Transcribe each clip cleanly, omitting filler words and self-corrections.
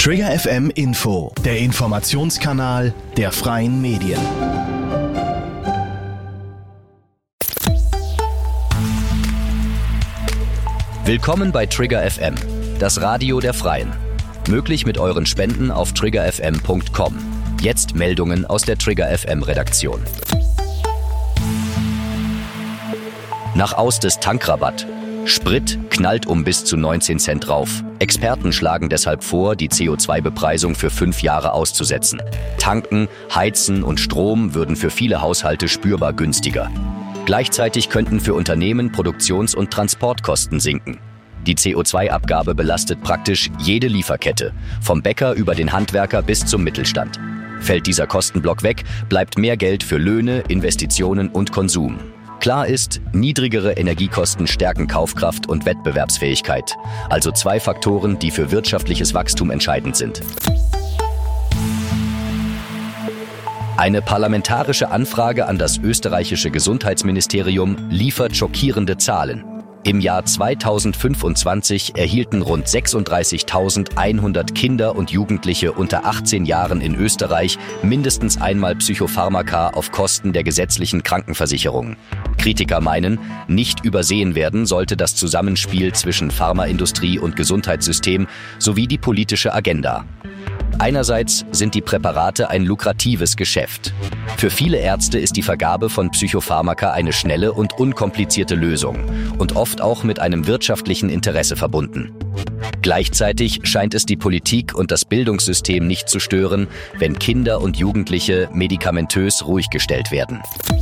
Trigger FM Info, der Informationskanal der freien Medien. Willkommen bei Trigger FM, das Radio der Freien. Möglich mit euren Spenden auf triggerfm.com. Jetzt Meldungen aus der Trigger FM Redaktion. Nach Aus des Tankrabatt. Sprit knallt um bis zu 19 Cent drauf. Experten schlagen deshalb vor, die CO2-Bepreisung für 5 Jahre auszusetzen. Tanken, Heizen und Strom würden für viele Haushalte spürbar günstiger. Gleichzeitig könnten für Unternehmen Produktions- und Transportkosten sinken. Die CO2-Abgabe belastet praktisch jede Lieferkette, vom Bäcker über den Handwerker bis zum Mittelstand. Fällt dieser Kostenblock weg, bleibt mehr Geld für Löhne, Investitionen und Konsum. Klar ist, niedrigere Energiekosten stärken Kaufkraft und Wettbewerbsfähigkeit, also 2 Faktoren, die für wirtschaftliches Wachstum entscheidend sind. Eine parlamentarische Anfrage an das österreichische Gesundheitsministerium liefert schockierende Zahlen. Im Jahr 2025 erhielten rund 36.100 Kinder und Jugendliche unter 18 Jahren in Österreich mindestens einmal Psychopharmaka auf Kosten der gesetzlichen Krankenversicherung. Kritiker meinen, nicht übersehen werden sollte das Zusammenspiel zwischen Pharmaindustrie und Gesundheitssystem sowie die politische Agenda. Einerseits sind die Präparate ein lukratives Geschäft. Für viele Ärzte ist die Vergabe von Psychopharmaka eine schnelle und unkomplizierte Lösung und oft auch mit einem wirtschaftlichen Interesse verbunden. Gleichzeitig scheint es die Politik und das Bildungssystem nicht zu stören, wenn Kinder und Jugendliche medikamentös ruhig gestellt werden.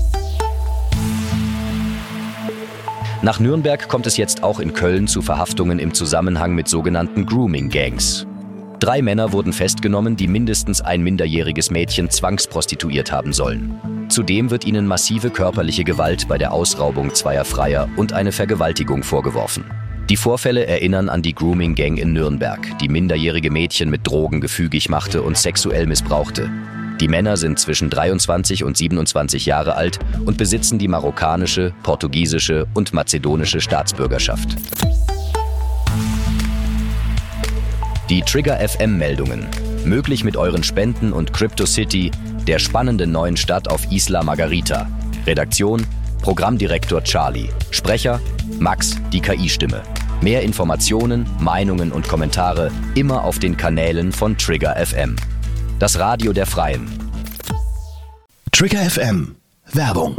Nach Nürnberg kommt es jetzt auch in Köln zu Verhaftungen im Zusammenhang mit sogenannten Grooming-Gangs. 3 Männer wurden festgenommen, die mindestens ein minderjähriges Mädchen zwangsprostituiert haben sollen. Zudem wird ihnen massive körperliche Gewalt bei der Ausraubung 2 Freier und eine Vergewaltigung vorgeworfen. Die Vorfälle erinnern an die Grooming-Gang in Nürnberg, die minderjährige Mädchen mit Drogen gefügig machte und sexuell missbrauchte. Die Männer sind zwischen 23 und 27 Jahre alt und besitzen die marokkanische, portugiesische und mazedonische Staatsbürgerschaft. Die Trigger FM-Meldungen. Möglich mit euren Spenden und CryptoCity, der spannenden neuen Stadt auf Isla Margarita. Redaktion: Programmdirektor Charlie. Sprecher: Max, die KI-Stimme. Mehr Informationen, Meinungen und Kommentare immer auf den Kanälen von Trigger FM. Das Radio der Freien. Trigger FM. Werbung.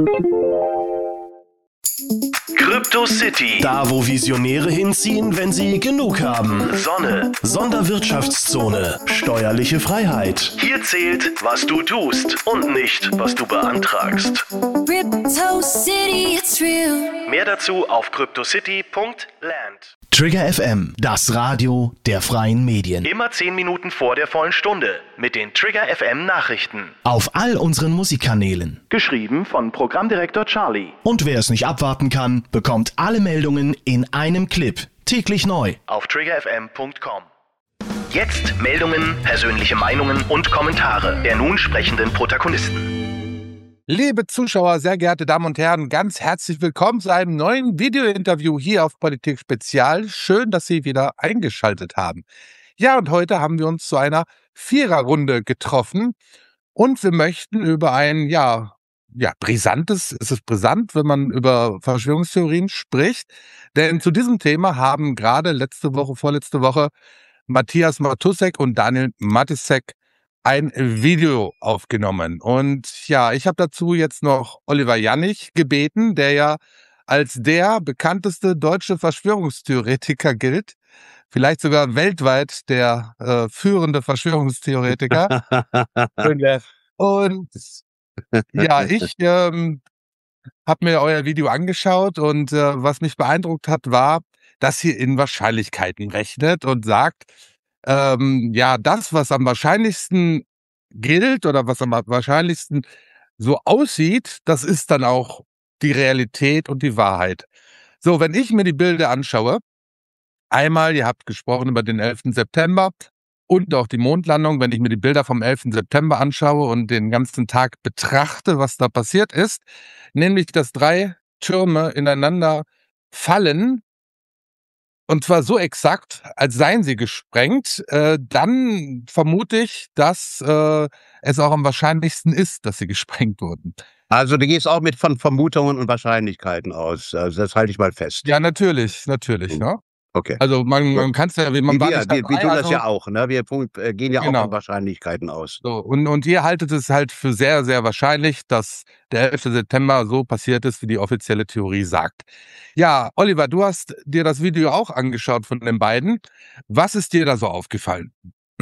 CryptoCity. Da, wo Visionäre hinziehen, wenn sie genug haben. Sonne. Sonderwirtschaftszone. Steuerliche Freiheit. Hier zählt, was du tust und nicht, was du beantragst. CryptoCity, it's real. Mehr dazu auf cryptocity.land. Trigger FM, das Radio der freien Medien. Immer 10 Minuten vor der vollen Stunde mit den Trigger FM Nachrichten. Auf all unseren Musikkanälen. Geschrieben von Programmdirektor Charlie. Und wer es nicht abwarten kann, bekommt alle Meldungen in einem Clip. Täglich neu. Auf triggerfm.com. Jetzt Meldungen, persönliche Meinungen und Kommentare der nun sprechenden Protagonisten. Liebe Zuschauer, sehr geehrte Damen und Herren, ganz herzlich willkommen zu einem neuen Video-Interview hier auf Politik Spezial. Schön, dass Sie wieder eingeschaltet haben. Ja, und heute haben wir uns zu einer Viererrunde getroffen und wir möchten über ein, brisantes, es ist brisant, wenn man über Verschwörungstheorien spricht, denn zu diesem Thema haben gerade vorletzte Woche Matthias Martusek und Daniel Matisek ein Video aufgenommen. Und ja, ich habe dazu jetzt noch Oliver Janich gebeten, der ja als der bekannteste deutsche Verschwörungstheoretiker gilt. Vielleicht sogar weltweit der führende Verschwörungstheoretiker. Und ja, ich habe mir euer Video angeschaut und was mich beeindruckt hat, war, dass ihr in Wahrscheinlichkeiten rechnet und sagt, das, was am wahrscheinlichsten gilt oder was am wahrscheinlichsten so aussieht, das ist dann auch die Realität und die Wahrheit. So, wenn ich mir die Bilder anschaue, einmal, ihr habt gesprochen über den 11. September und auch die Mondlandung, wenn ich mir die Bilder vom 11. September anschaue und den ganzen Tag betrachte, was da passiert ist, nämlich, dass 3 Türme ineinander fallen und zwar so exakt, als seien sie gesprengt, dann vermute ich, dass es auch am wahrscheinlichsten ist, dass sie gesprengt wurden. Also du gehst auch mit von Vermutungen und Wahrscheinlichkeiten aus. Also das halte ich mal fest. Ja, natürlich, ne? Okay. Also man Gut. kann es ja, man Wir war nicht wir dabei, tun das also, ja auch, ne? Wir gehen ja auch genau. von Wahrscheinlichkeiten aus. So, und ihr haltet es halt für sehr, sehr wahrscheinlich, dass der 11. September so passiert ist, wie die offizielle Theorie sagt. Ja, Oliver, du hast dir das Video auch angeschaut von den beiden. Was ist dir da so aufgefallen?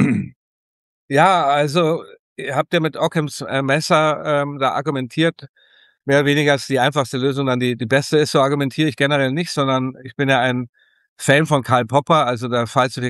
Ja, also ihr habt ja mit Ockhams Messer da argumentiert, mehr oder weniger als die einfachste Lösung dann die beste ist. So argumentiere ich generell nicht, sondern ich bin ja ein Fan von Karl Popper, also der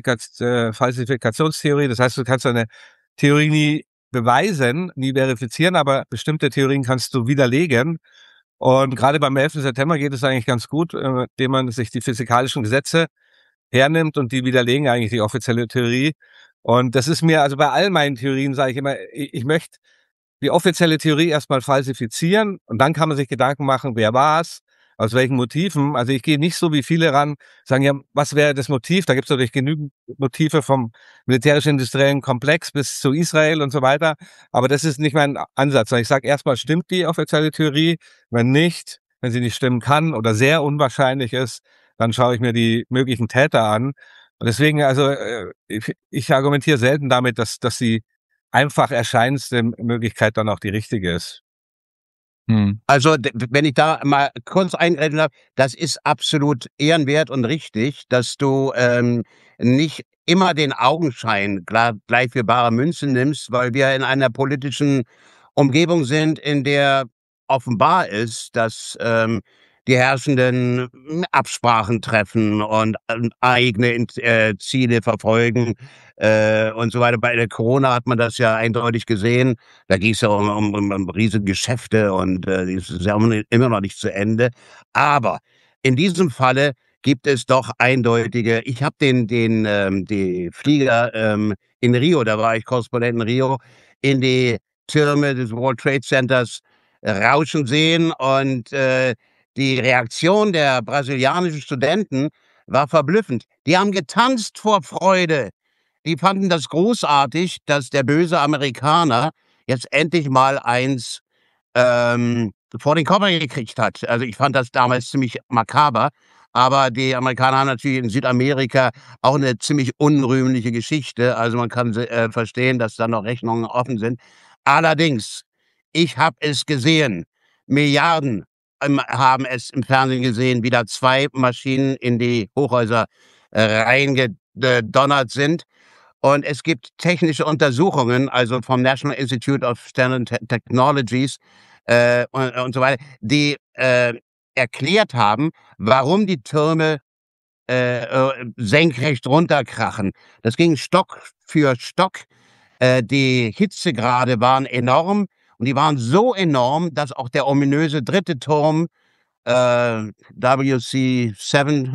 Falsifikationstheorie. Das heißt, du kannst eine Theorie nie beweisen, nie verifizieren, aber bestimmte Theorien kannst du widerlegen. Und gerade beim 11. September geht es eigentlich ganz gut, indem man sich die physikalischen Gesetze hernimmt und die widerlegen eigentlich die offizielle Theorie. Und das ist mir, also bei all meinen Theorien sage ich immer, ich möchte die offizielle Theorie erstmal falsifizieren und dann kann man sich Gedanken machen, wer war's, aus welchen Motiven. Also ich gehe nicht so wie viele ran, sagen ja, was wäre das Motiv? Da gibt es natürlich genügend Motive vom militärisch-industriellen Komplex bis zu Israel und so weiter. Aber das ist nicht mein Ansatz. Ich sage erstmal, stimmt die offizielle Theorie? Wenn nicht, wenn sie nicht stimmen kann oder sehr unwahrscheinlich ist, dann schaue ich mir die möglichen Täter an. Und deswegen, also ich argumentiere selten damit, dass die einfach erscheinendste Möglichkeit dann auch die richtige ist. Also, wenn ich da mal kurz eingreifen darf, das ist absolut ehrenwert und richtig, dass du nicht immer den Augenschein gleich für bare Münze nimmst, weil wir in einer politischen Umgebung sind, in der offenbar ist, dass die Herrschenden Absprachen treffen und eigene Ziele verfolgen und so weiter. Bei der Corona hat man das ja eindeutig gesehen. Da ging es ja um riesige Geschäfte und das ist ja immer noch nicht zu Ende. Aber in diesem Falle gibt es doch eindeutige. Ich habe die Flieger in Rio, da war ich Korrespondent in Rio, in die Türme des World Trade Centers rauschen sehen und die Reaktion der brasilianischen Studenten war verblüffend. Die haben getanzt vor Freude. Die fanden das großartig, dass der böse Amerikaner jetzt endlich mal eins vor den Kopf gekriegt hat. Also ich fand das damals ziemlich makaber, aber die Amerikaner haben natürlich in Südamerika auch eine ziemlich unrühmliche Geschichte. Also man kann verstehen, dass da noch Rechnungen offen sind. Allerdings, ich habe es gesehen, Milliarden haben es im Fernsehen gesehen, wie da 2 Maschinen in die Hochhäuser reingedonnert sind. Und es gibt technische Untersuchungen, also vom National Institute of Standard Technologies und so weiter, die erklärt haben, warum die Türme senkrecht runterkrachen. Das ging Stock für Stock. Die Hitzegrade waren enorm. Und die waren so enorm, dass auch der ominöse 3. Turm, WC7,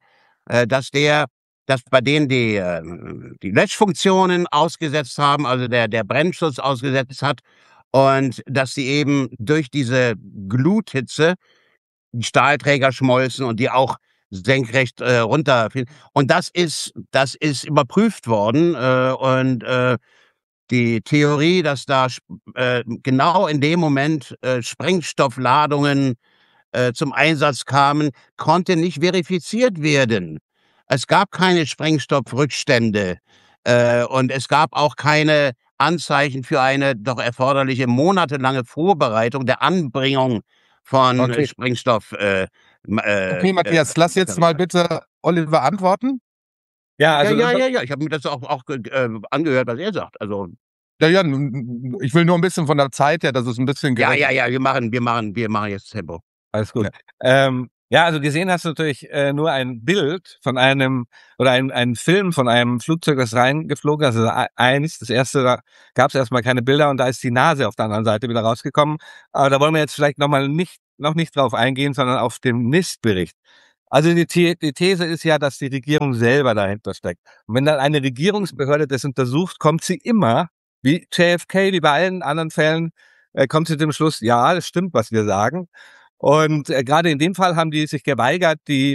dass bei denen die Löschfunktionen ausgesetzt haben, also der Brennschutz ausgesetzt hat und dass sie eben durch diese Gluthitze die Stahlträger schmolzen und die auch senkrecht runterfielen. Und das ist überprüft worden und die Theorie, dass da genau in dem Moment Sprengstoffladungen zum Einsatz kamen, konnte nicht verifiziert werden. Es gab keine Sprengstoffrückstände und es gab auch keine Anzeichen für eine doch erforderliche monatelange Vorbereitung der Anbringung von Sprengstoff. Okay, Matthias, lass jetzt mal bitte Oliver antworten. Ja, also ja. Ich habe mir das auch angehört, was er sagt. Also ja, ich will nur ein bisschen von der Zeit her, dass es ein bisschen ja. Wir machen jetzt Tempo. Alles gut. Ja, also gesehen hast du natürlich nur ein Bild von einem oder ein Film von einem Flugzeug, das reingeflogen ist. Also eins, das erste, da gab es erstmal keine Bilder und da ist die Nase auf der anderen Seite wieder rausgekommen. Aber da wollen wir jetzt vielleicht noch nicht drauf eingehen, sondern auf den NIST-Bericht. Also die These ist ja, dass die Regierung selber dahinter steckt. Und wenn dann eine Regierungsbehörde das untersucht, kommt sie immer, wie JFK, wie bei allen anderen Fällen, kommt sie zum Schluss, ja, das stimmt, was wir sagen. Und gerade in dem Fall haben die sich geweigert, die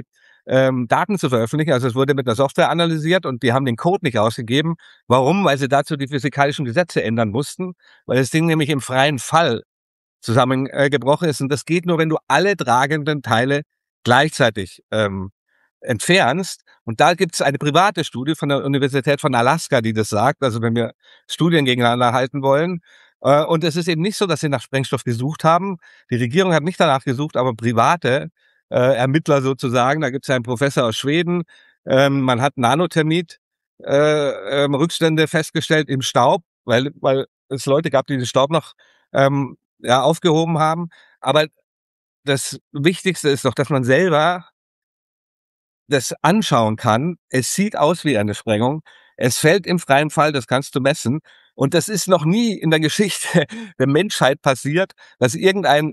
Daten zu veröffentlichen. Also es wurde mit der Software analysiert und die haben den Code nicht ausgegeben. Warum? Weil sie dazu die physikalischen Gesetze ändern mussten, weil das Ding nämlich im freien Fall zusammengebrochen ist. Und das geht nur, wenn du alle tragenden Teile gleichzeitig entfernst. Und da gibt es eine private Studie von der Universität von Alaska, die das sagt, also wenn wir Studien gegeneinander halten wollen. Und es ist eben nicht so, dass sie nach Sprengstoff gesucht haben. Die Regierung hat nicht danach gesucht, aber private Ermittler sozusagen. Da gibt es einen Professor aus Schweden. Man hat Nanothermit Rückstände festgestellt im Staub, weil es Leute gab, die den Staub noch aufgehoben haben. Aber das Wichtigste ist doch, dass man selber das anschauen kann. Es sieht aus wie eine Sprengung. Es fällt im freien Fall, das kannst du messen. Und das ist noch nie in der Geschichte der Menschheit passiert, dass irgendein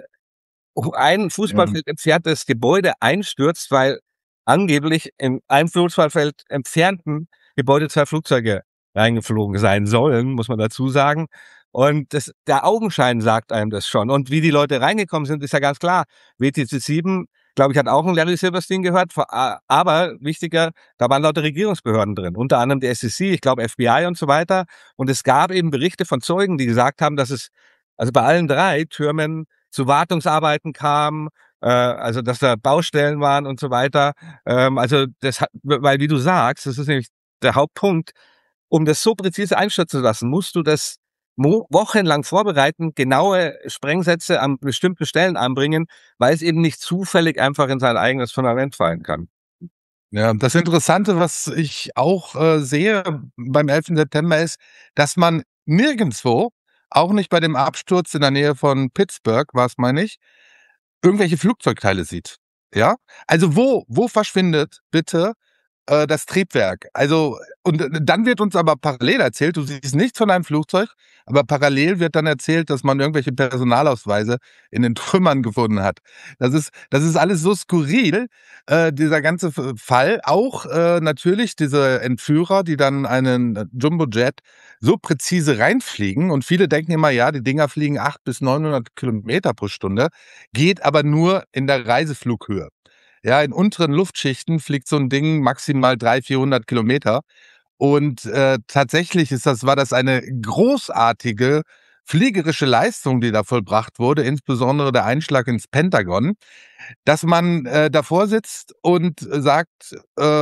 Fußballfeld entferntes Gebäude einstürzt, weil angeblich in einem Fußballfeld entfernten Gebäude 2 Flugzeuge reingeflogen sein sollen, muss man dazu sagen. Und der Augenschein sagt einem das schon. Und wie die Leute reingekommen sind, ist ja ganz klar. WTC 7, glaube ich, hat auch ein Larry Silverstein gehört. Aber wichtiger, da waren lauter Regierungsbehörden drin. Unter anderem die SEC, ich glaube FBI und so weiter. Und es gab eben Berichte von Zeugen, die gesagt haben, dass es also bei allen 3 Türmen zu Wartungsarbeiten kam, also dass da Baustellen waren und so weiter. Also weil wie du sagst, das ist nämlich der Hauptpunkt, um das so präzise einschätzen zu lassen, musst du das wochenlang vorbereiten, genaue Sprengsätze an bestimmten Stellen anbringen, weil es eben nicht zufällig einfach in sein eigenes Fundament fallen kann. Ja, das Interessante, was ich auch sehe beim 11. September ist, dass man nirgendwo, auch nicht bei dem Absturz in der Nähe von Pittsburgh, war es, meine ich, irgendwelche Flugzeugteile sieht. Ja? Also wo verschwindet bitte das Triebwerk? Also, und dann wird uns aber parallel erzählt, du siehst nichts von einem Flugzeug, aber parallel wird dann erzählt, dass man irgendwelche Personalausweise in den Trümmern gefunden hat. Das ist alles so skurril, dieser ganze Fall. Auch natürlich diese Entführer, die dann einen Jumbojet so präzise reinfliegen, und viele denken immer, ja, die Dinger fliegen 800 bis 900 Kilometer pro Stunde, geht aber nur in der Reiseflughöhe. Ja, in unteren Luftschichten fliegt so ein Ding maximal 300-400 Kilometer. Und tatsächlich war das eine großartige fliegerische Leistung, die da vollbracht wurde, insbesondere der Einschlag ins Pentagon, dass man davor sitzt und sagt,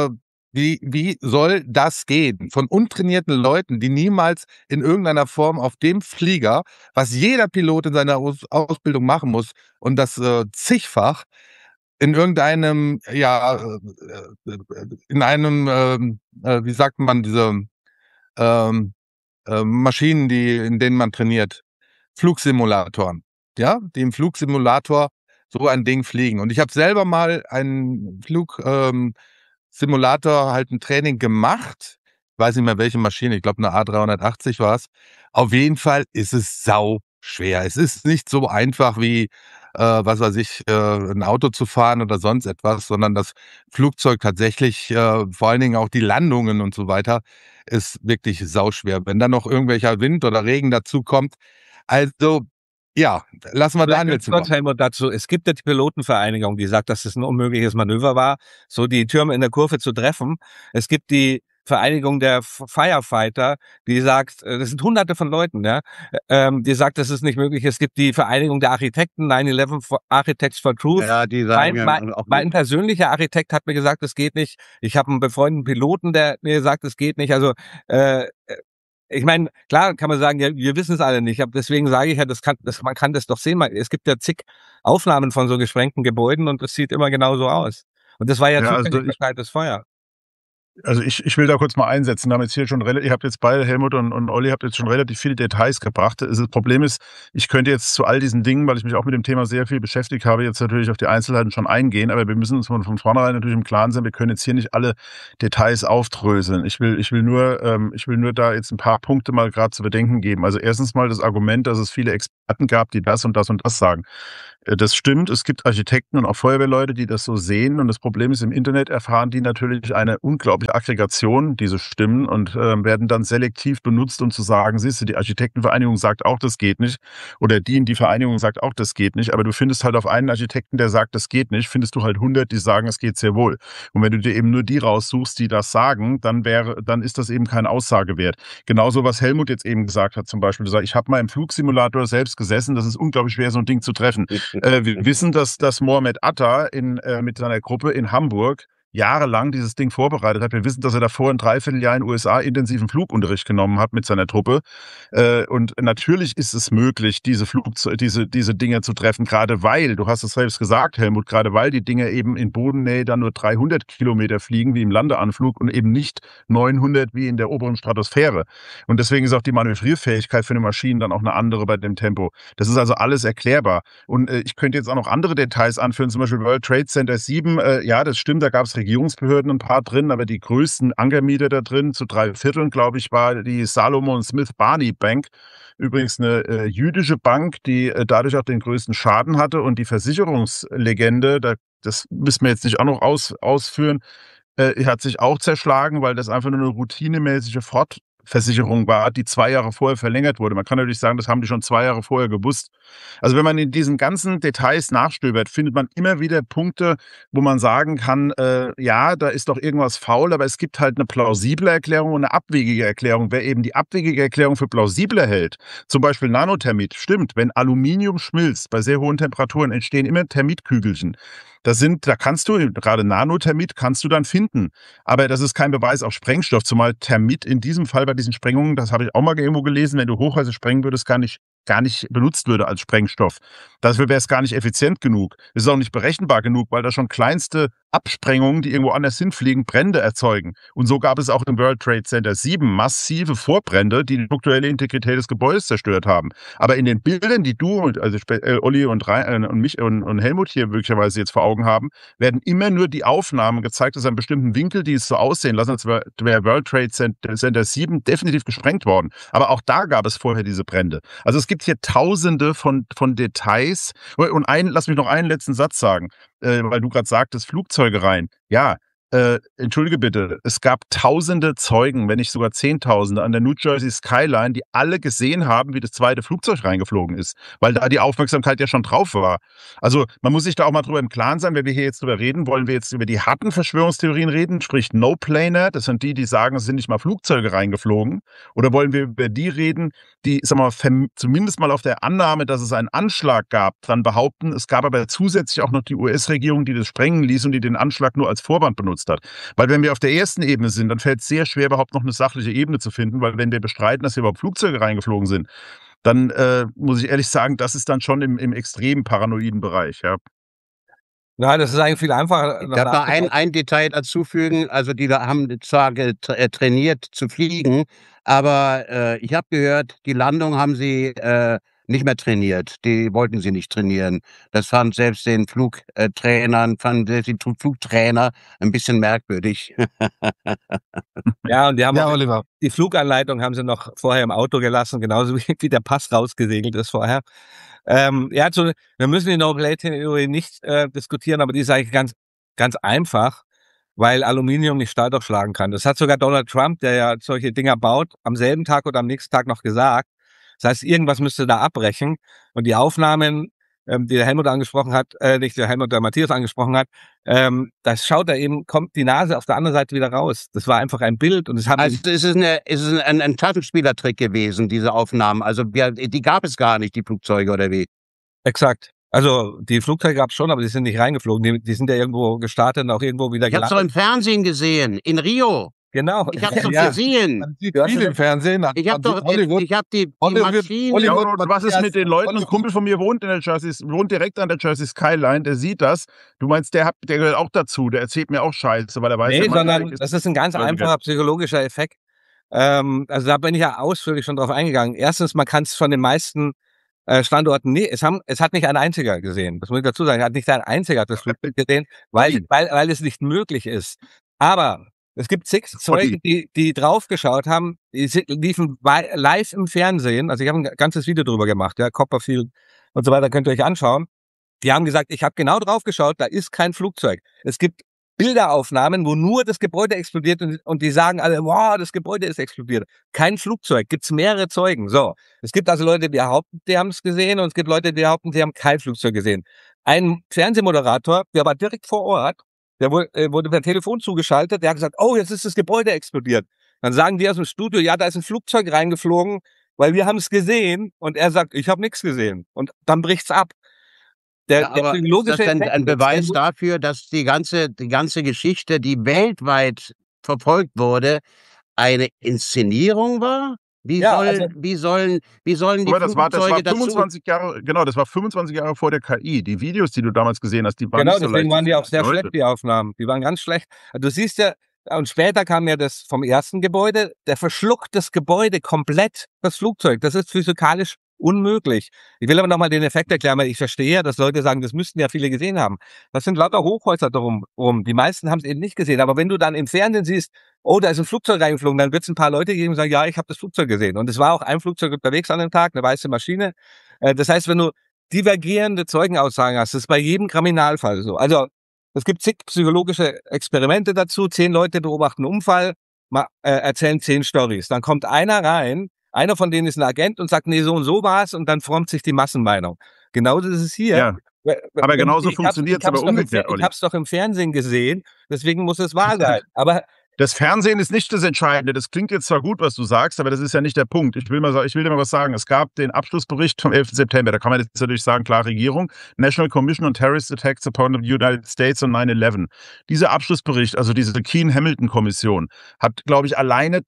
wie soll das gehen? Von untrainierten Leuten, die niemals in irgendeiner Form auf dem Flieger, was jeder Pilot in seiner Ausbildung machen muss, und das zigfach, in irgendeinem, wie sagt man, diese Maschinen, in denen man trainiert, Flugsimulatoren, ja, die im Flugsimulator so ein Ding fliegen. Und ich habe selber mal einen Flugsimulator, halt ein Training gemacht. Ich weiß nicht mehr, welche Maschine, ich glaube eine A380 war es. Auf jeden Fall ist es sau schwer. Es ist nicht so einfach wie ein Auto zu fahren oder sonst etwas, sondern das Flugzeug tatsächlich, vor allen Dingen auch die Landungen und so weiter, ist wirklich sauschwer. Wenn dann noch irgendwelcher Wind oder Regen dazu kommt, also ja, lassen wir Daniel zu. Helmut, dazu. Es gibt ja die Pilotenvereinigung, die sagt, dass es ein unmögliches Manöver war, so die Türme in der Kurve zu treffen. Es gibt die Vereinigung der Firefighter, die sagt, das sind hunderte von Leuten, ja, die sagt, das ist nicht möglich. Es gibt die Vereinigung der Architekten, 9/11 Architects for Truth. Ja, die sagen mein persönlicher Architekt hat mir gesagt, das geht nicht. Ich habe einen befreundeten Piloten, der mir gesagt, das geht nicht. Also ich meine, klar kann man sagen, ja, wir wissen es alle nicht. Aber deswegen sage ich ja, man kann das doch sehen. Es gibt ja zig Aufnahmen von so gesprengten Gebäuden und das sieht immer genauso aus. Und das war ja zufällig geschneites Feuer. Also ich will da kurz mal einsetzen. Wir haben jetzt hier schon ihr habt jetzt beide, Helmut und Olli, habt jetzt schon relativ viele Details gebracht. Das Problem ist, ich könnte jetzt zu all diesen Dingen, weil ich mich auch mit dem Thema sehr viel beschäftigt habe, jetzt natürlich auf die Einzelheiten schon eingehen, aber wir müssen uns von vornherein natürlich im Klaren sein, wir können jetzt hier nicht alle Details aufdröseln. Ich will nur da jetzt ein paar Punkte mal gerade zu bedenken geben. Also erstens mal das Argument, dass es viele Experten gab, die das und das und das sagen. Das stimmt, es gibt Architekten und auch Feuerwehrleute, die das so sehen. Und das Problem ist, im Internet erfahren die natürlich eine unglaubliche Aggregation, diese Stimmen, und werden dann selektiv benutzt, um zu sagen, siehst du, die Architektenvereinigung sagt auch, das geht nicht. Oder die Vereinigung sagt auch, das geht nicht. Aber du findest halt auf einen Architekten, der sagt, das geht nicht, findest du halt 100, die sagen, es geht sehr wohl. Und wenn du dir eben nur die raussuchst, die das sagen, dann ist das eben keine Aussage wert. Genauso, was Helmut jetzt eben gesagt hat, zum Beispiel, du sagst, ich habe mal im Flugsimulator selbst gesessen, das ist unglaublich schwer, so ein Ding zu treffen. Wir wissen, dass Mohamed Atta mit seiner Gruppe in Hamburg jahrelang dieses Ding vorbereitet hat. Wir wissen, dass er davor ein Dreivierteljahr in den USA intensiven Flugunterricht genommen hat mit seiner Truppe. Und natürlich ist es möglich, diese Dinge zu treffen, gerade weil, du hast es selbst gesagt, Helmut, gerade weil die Dinge eben in Bodennähe dann nur 300 Kilometer fliegen, wie im Landeanflug, und eben nicht 900 wie in der oberen Stratosphäre. Und deswegen ist auch die Manövrierfähigkeit für eine Maschine dann auch eine andere bei dem Tempo. Das ist also alles erklärbar. Und ich könnte jetzt auch noch andere Details anführen, zum Beispiel World Trade Center 7. Ja, das stimmt, da gab es Regierungsbehörden ein paar drin, aber die größten Ankermieter da drin, zu 3/4, glaube ich, war die Salomon Smith Barney Bank. Übrigens eine jüdische Bank, die dadurch auch den größten Schaden hatte. Und die Versicherungslegende, das müssen wir jetzt nicht auch noch ausführen, hat sich auch zerschlagen, weil das einfach nur eine routinemäßige Fortversicherung war, die 2 Jahre vorher verlängert wurde. Man kann natürlich sagen, das haben die schon 2 Jahre vorher gewusst. Also wenn man in diesen ganzen Details nachstöbert, findet man immer wieder Punkte, wo man sagen kann, ja, da ist doch irgendwas faul, aber es gibt halt eine plausible Erklärung und eine abwegige Erklärung. Wer eben die abwegige Erklärung für plausibler hält, zum Beispiel Nanothermit, stimmt, wenn Aluminium schmilzt, bei sehr hohen Temperaturen entstehen immer Termitkügelchen. Da kannst du, gerade Nanothermit kannst du dann finden. Aber das ist kein Beweis auf Sprengstoff, zumal Thermit in diesem Fall bei diesen Sprengungen, das habe ich auch mal irgendwo gelesen, wenn du Hochhäuser sprengen würdest, gar nicht benutzt würde als Sprengstoff. Dafür wäre es gar nicht effizient genug. Es ist auch nicht berechenbar genug, weil da schon kleinste Absprengungen, die irgendwo anders hinfliegen, Brände erzeugen. Und so gab es auch im World Trade Center 7 massive Vorbrände, die strukturelle Integrität des Gebäudes zerstört haben. Aber in den Bildern, die du, also Olli und mich und Helmut hier möglicherweise jetzt vor Augen haben, werden immer nur die Aufnahmen gezeigt aus einem bestimmten Winkel, die es so aussehen lassen, als wäre World Trade Center 7 definitiv gesprengt worden. Aber auch da gab es vorher diese Brände. Also es gibt hier Tausende von Details. Und lass mich noch einen letzten Satz sagen, weil du gerade sagtest, Flugzeuge rein. Ja, entschuldige bitte, es gab Tausende Zeugen, wenn nicht sogar Zehntausende an der New Jersey Skyline, die alle gesehen haben, wie das zweite Flugzeug reingeflogen ist, weil da die Aufmerksamkeit ja schon drauf war. Also man muss sich da auch mal drüber im Klaren sein, wenn wir hier jetzt drüber reden, wollen wir jetzt über die harten Verschwörungstheorien reden, sprich No-Planer, das sind die sagen, es sind nicht mal Flugzeuge reingeflogen, oder wollen wir über die reden, die, sag mal, zumindest mal auf der Annahme, dass es einen Anschlag gab, dann behaupten, es gab aber zusätzlich auch noch die US-Regierung, die das sprengen ließ und die den Anschlag nur als Vorwand benutzt hat. Weil wenn wir auf der ersten Ebene sind, dann fällt es sehr schwer, überhaupt noch eine sachliche Ebene zu finden, weil wenn wir bestreiten, dass hier überhaupt Flugzeuge reingeflogen sind, dann muss ich ehrlich sagen, das ist dann schon im extremen paranoiden Bereich. Ja. Nein, das ist eigentlich viel einfacher. Ich darf noch ein Detail dazu fügen. Also die haben zwar trainiert zu fliegen, aber ich habe gehört, die Landung haben sie nicht mehr trainiert. Die wollten sie nicht trainieren. Das fand selbst den Flugtrainer ein bisschen merkwürdig. Ja, und die haben Oliver. Die Fluganleitung haben sie noch vorher im Auto gelassen, genauso wie der Pass rausgesegelt ist vorher. Wir müssen die No-Play-Theorie nicht diskutieren, aber die ist eigentlich ganz, ganz einfach, weil Aluminium nicht Stahl durchschlagen kann. Das hat sogar Donald Trump, der ja solche Dinger baut, am selben Tag oder am nächsten Tag noch gesagt. Das heißt, irgendwas müsste da abbrechen. Und die Aufnahmen, die der Helmut angesprochen hat, nicht der Helmut, der Matthias angesprochen hat, das kommt die Nase auf der anderen Seite wieder raus. Das war einfach ein Bild. Und es ist ein Taschenspielertrick gewesen, diese Aufnahmen. Also die gab es gar nicht, die Flugzeuge, oder wie? Exakt. Also die Flugzeuge gab es schon, aber die sind nicht reingeflogen. Die sind ja irgendwo gestartet und auch irgendwo wieder gelandet. Ich habe es doch im Fernsehen gesehen, in Rio. Genau. Ich habe es doch gesehen. Man sieht viel im Fernsehen. Ich habe die Maschinen. Hollywood, was ist mit den Leuten? Ein Kumpel von mir wohnt direkt an der Jersey Skyline, der sieht das. Du meinst, der gehört auch dazu, der erzählt mir auch Scheiße, weil er weiß... Nee, sondern das ist ein ganz einfacher psychologischer Effekt. Also da bin ich ja ausführlich schon drauf eingegangen. Erstens, man kann es von den meisten Standorten, es hat nicht ein einziger gesehen. Das muss ich dazu sagen, hat nicht ein einziger das Flugbild gesehen, weil es nicht möglich ist. Aber es gibt zig Zeugen, die draufgeschaut haben, die liefen live im Fernsehen. Also ich habe ein ganzes Video drüber gemacht, ja, Copperfield und so weiter, könnt ihr euch anschauen. Die haben gesagt, ich habe genau drauf geschaut, da ist kein Flugzeug. Es gibt Bilderaufnahmen, wo nur das Gebäude explodiert und die sagen alle, wow, das Gebäude ist explodiert. Kein Flugzeug, gibt's mehrere Zeugen. So, es gibt also Leute, die behaupten, die haben es gesehen und es gibt Leute, die behaupten, die haben kein Flugzeug gesehen. Ein Fernsehmoderator, der war direkt vor Ort, der wurde per Telefon zugeschaltet, der hat gesagt, oh, jetzt ist das Gebäude explodiert. Dann sagen die aus dem Studio, ja, da ist ein Flugzeug reingeflogen, weil wir haben es gesehen und er sagt, ich habe nichts gesehen und dann bricht's ab. Ja, aber ist das denn ein Beweis dafür, dass die ganze Geschichte, die weltweit verfolgt wurde, eine Inszenierung war? Wie sollen die das war Flugzeuge dazu? 25 Jahre, genau, das war 25 Jahre vor der KI. Die Videos, die du damals gesehen hast, die waren Genau, nicht so leicht. deswegen waren die auch sehr Leute. schlecht, die Aufnahmen. Die waren ganz schlecht. Du siehst ja, und später kam ja das vom ersten Gebäude, der verschluckt das Gebäude komplett, das Flugzeug. Das ist physikalisch unmöglich. Ich will aber nochmal den Effekt erklären, weil ich verstehe ja, dass Leute sagen, das müssten ja viele gesehen haben. Das sind lauter Hochhäuser darum. Die meisten haben es eben nicht gesehen. Aber wenn du dann im Fernsehen siehst, oh, da ist ein Flugzeug reingeflogen, dann wird es ein paar Leute geben und sagen, ja, ich habe das Flugzeug gesehen. Und es war auch ein Flugzeug unterwegs an dem Tag, eine weiße Maschine. Das heißt, wenn du divergierende Zeugenaussagen hast, das ist bei jedem Kriminalfall so. Also es gibt zig psychologische Experimente dazu. 10 Leute beobachten einen Unfall, erzählen 10 Storys. Dann kommt einer rein, einer von denen ist ein Agent und sagt, nee, so und so war es, und dann formt sich die Massenmeinung. Genauso ist es hier. Ja. Aber genauso funktioniert es aber umgekehrt, Olli. Ich habe es doch im Fernsehen gesehen, deswegen muss es wahr sein. Aber das Fernsehen ist nicht das Entscheidende. Das klingt jetzt zwar gut, was du sagst, aber das ist ja nicht der Punkt. Ich will dir mal was sagen. Es gab den Abschlussbericht vom 11. September. Da kann man jetzt natürlich sagen, klar, Regierung, National Commission on Terrorist Attacks upon the United States on 9/11. Dieser Abschlussbericht, also diese Keane-Hamilton-Kommission, hat, glaube ich, alleine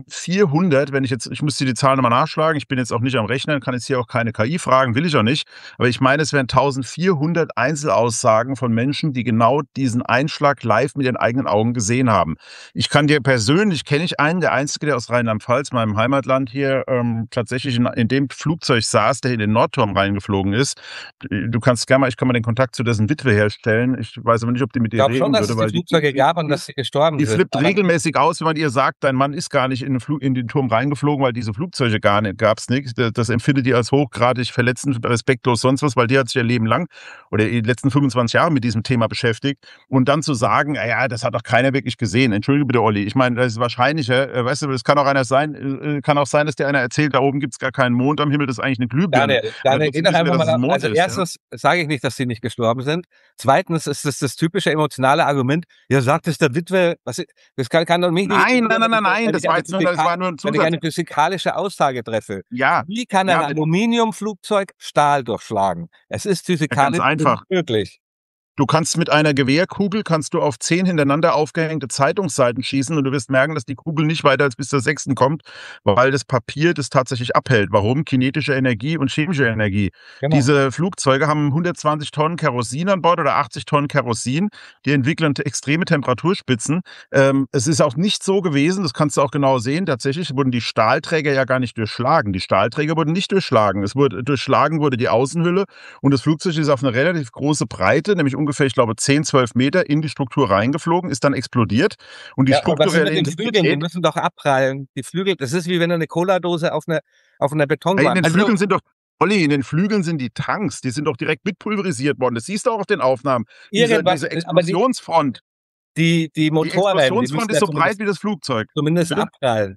1400, ich müsste die Zahlen nochmal nachschlagen, ich bin jetzt auch nicht am Rechnen, kann jetzt hier auch keine KI fragen, will ich auch nicht, aber ich meine, es wären 1400 Einzelaussagen von Menschen, die genau diesen Einschlag live mit ihren eigenen Augen gesehen haben. Ich kann dir persönlich, kenne ich einen, der Einzige, der aus Rheinland-Pfalz, meinem Heimatland hier, tatsächlich in dem Flugzeug saß, der in den Nordturm reingeflogen ist. Du kannst gerne mal, ich kann mal den Kontakt zu dessen Witwe herstellen. Ich weiß aber nicht, ob die mit dir reden würde. Ich glaube schon, dass es die Flugzeuge gab und dass sie gestorben sind. Die flippt regelmäßig aus, wenn man ihr sagt, dein Mann ist gar nicht in den Turm reingeflogen, weil diese Flugzeuge gab es nicht. Das empfindet die als hochgradig verletzend, respektlos, sonst was, weil die hat sich ihr Leben lang oder die letzten 25 Jahre mit diesem Thema beschäftigt. Und dann zu sagen, ja, das hat doch keiner wirklich gesehen. Entschuldige bitte, Olli. Ich meine, das ist wahrscheinlicher. Weißt du, es kann auch einer sein, dass dir einer erzählt, da oben gibt es gar keinen Mond am Himmel, das ist eigentlich eine Glühbirne. Geh doch einfach mal nach. Also erstens sage ich nicht, dass sie nicht gestorben sind. Zweitens ist das typische emotionale Argument, ja, sagt es der Witwe, das kann doch nicht. Nein, das war nur ein Zusatz. Wenn ich eine physikalische Aussage treffe. Ja. Wie kann ein Aluminiumflugzeug Stahl durchschlagen? Es ist physikalisch unmöglich. Du kannst mit einer Gewehrkugel auf 10 hintereinander aufgehängte Zeitungsseiten schießen und du wirst merken, dass die Kugel nicht weiter als bis zur 6. kommt, weil das Papier das tatsächlich abhält. Warum? Kinetische Energie und chemische Energie. Genau. Diese Flugzeuge haben 120 Tonnen Kerosin an Bord oder 80 Tonnen Kerosin. Die entwickeln extreme Temperaturspitzen. Es ist auch nicht so gewesen, das kannst du auch genau sehen, tatsächlich wurden die Stahlträger ja gar nicht durchschlagen. Die Stahlträger wurden nicht durchschlagen. Durchschlagen wurde die Außenhülle und das Flugzeug ist auf eine relativ große Breite, nämlich ungefähr, ich glaube, 10, 12 Meter in die Struktur reingeflogen, ist dann explodiert. Und die strukturelle Flügeln, die müssen doch abprallen. Die Flügel, das ist wie wenn du eine Cola-Dose auf einer Betonwand. In den Flügeln sind doch, Olli, in den Flügeln sind die Tanks, die sind doch direkt mitpulverisiert worden. Das siehst du auch auf den Aufnahmen. Diese Explosionsfront. Die Motoren. Die Explosionsfront ist so breit wie das Flugzeug. Zumindest abprallen.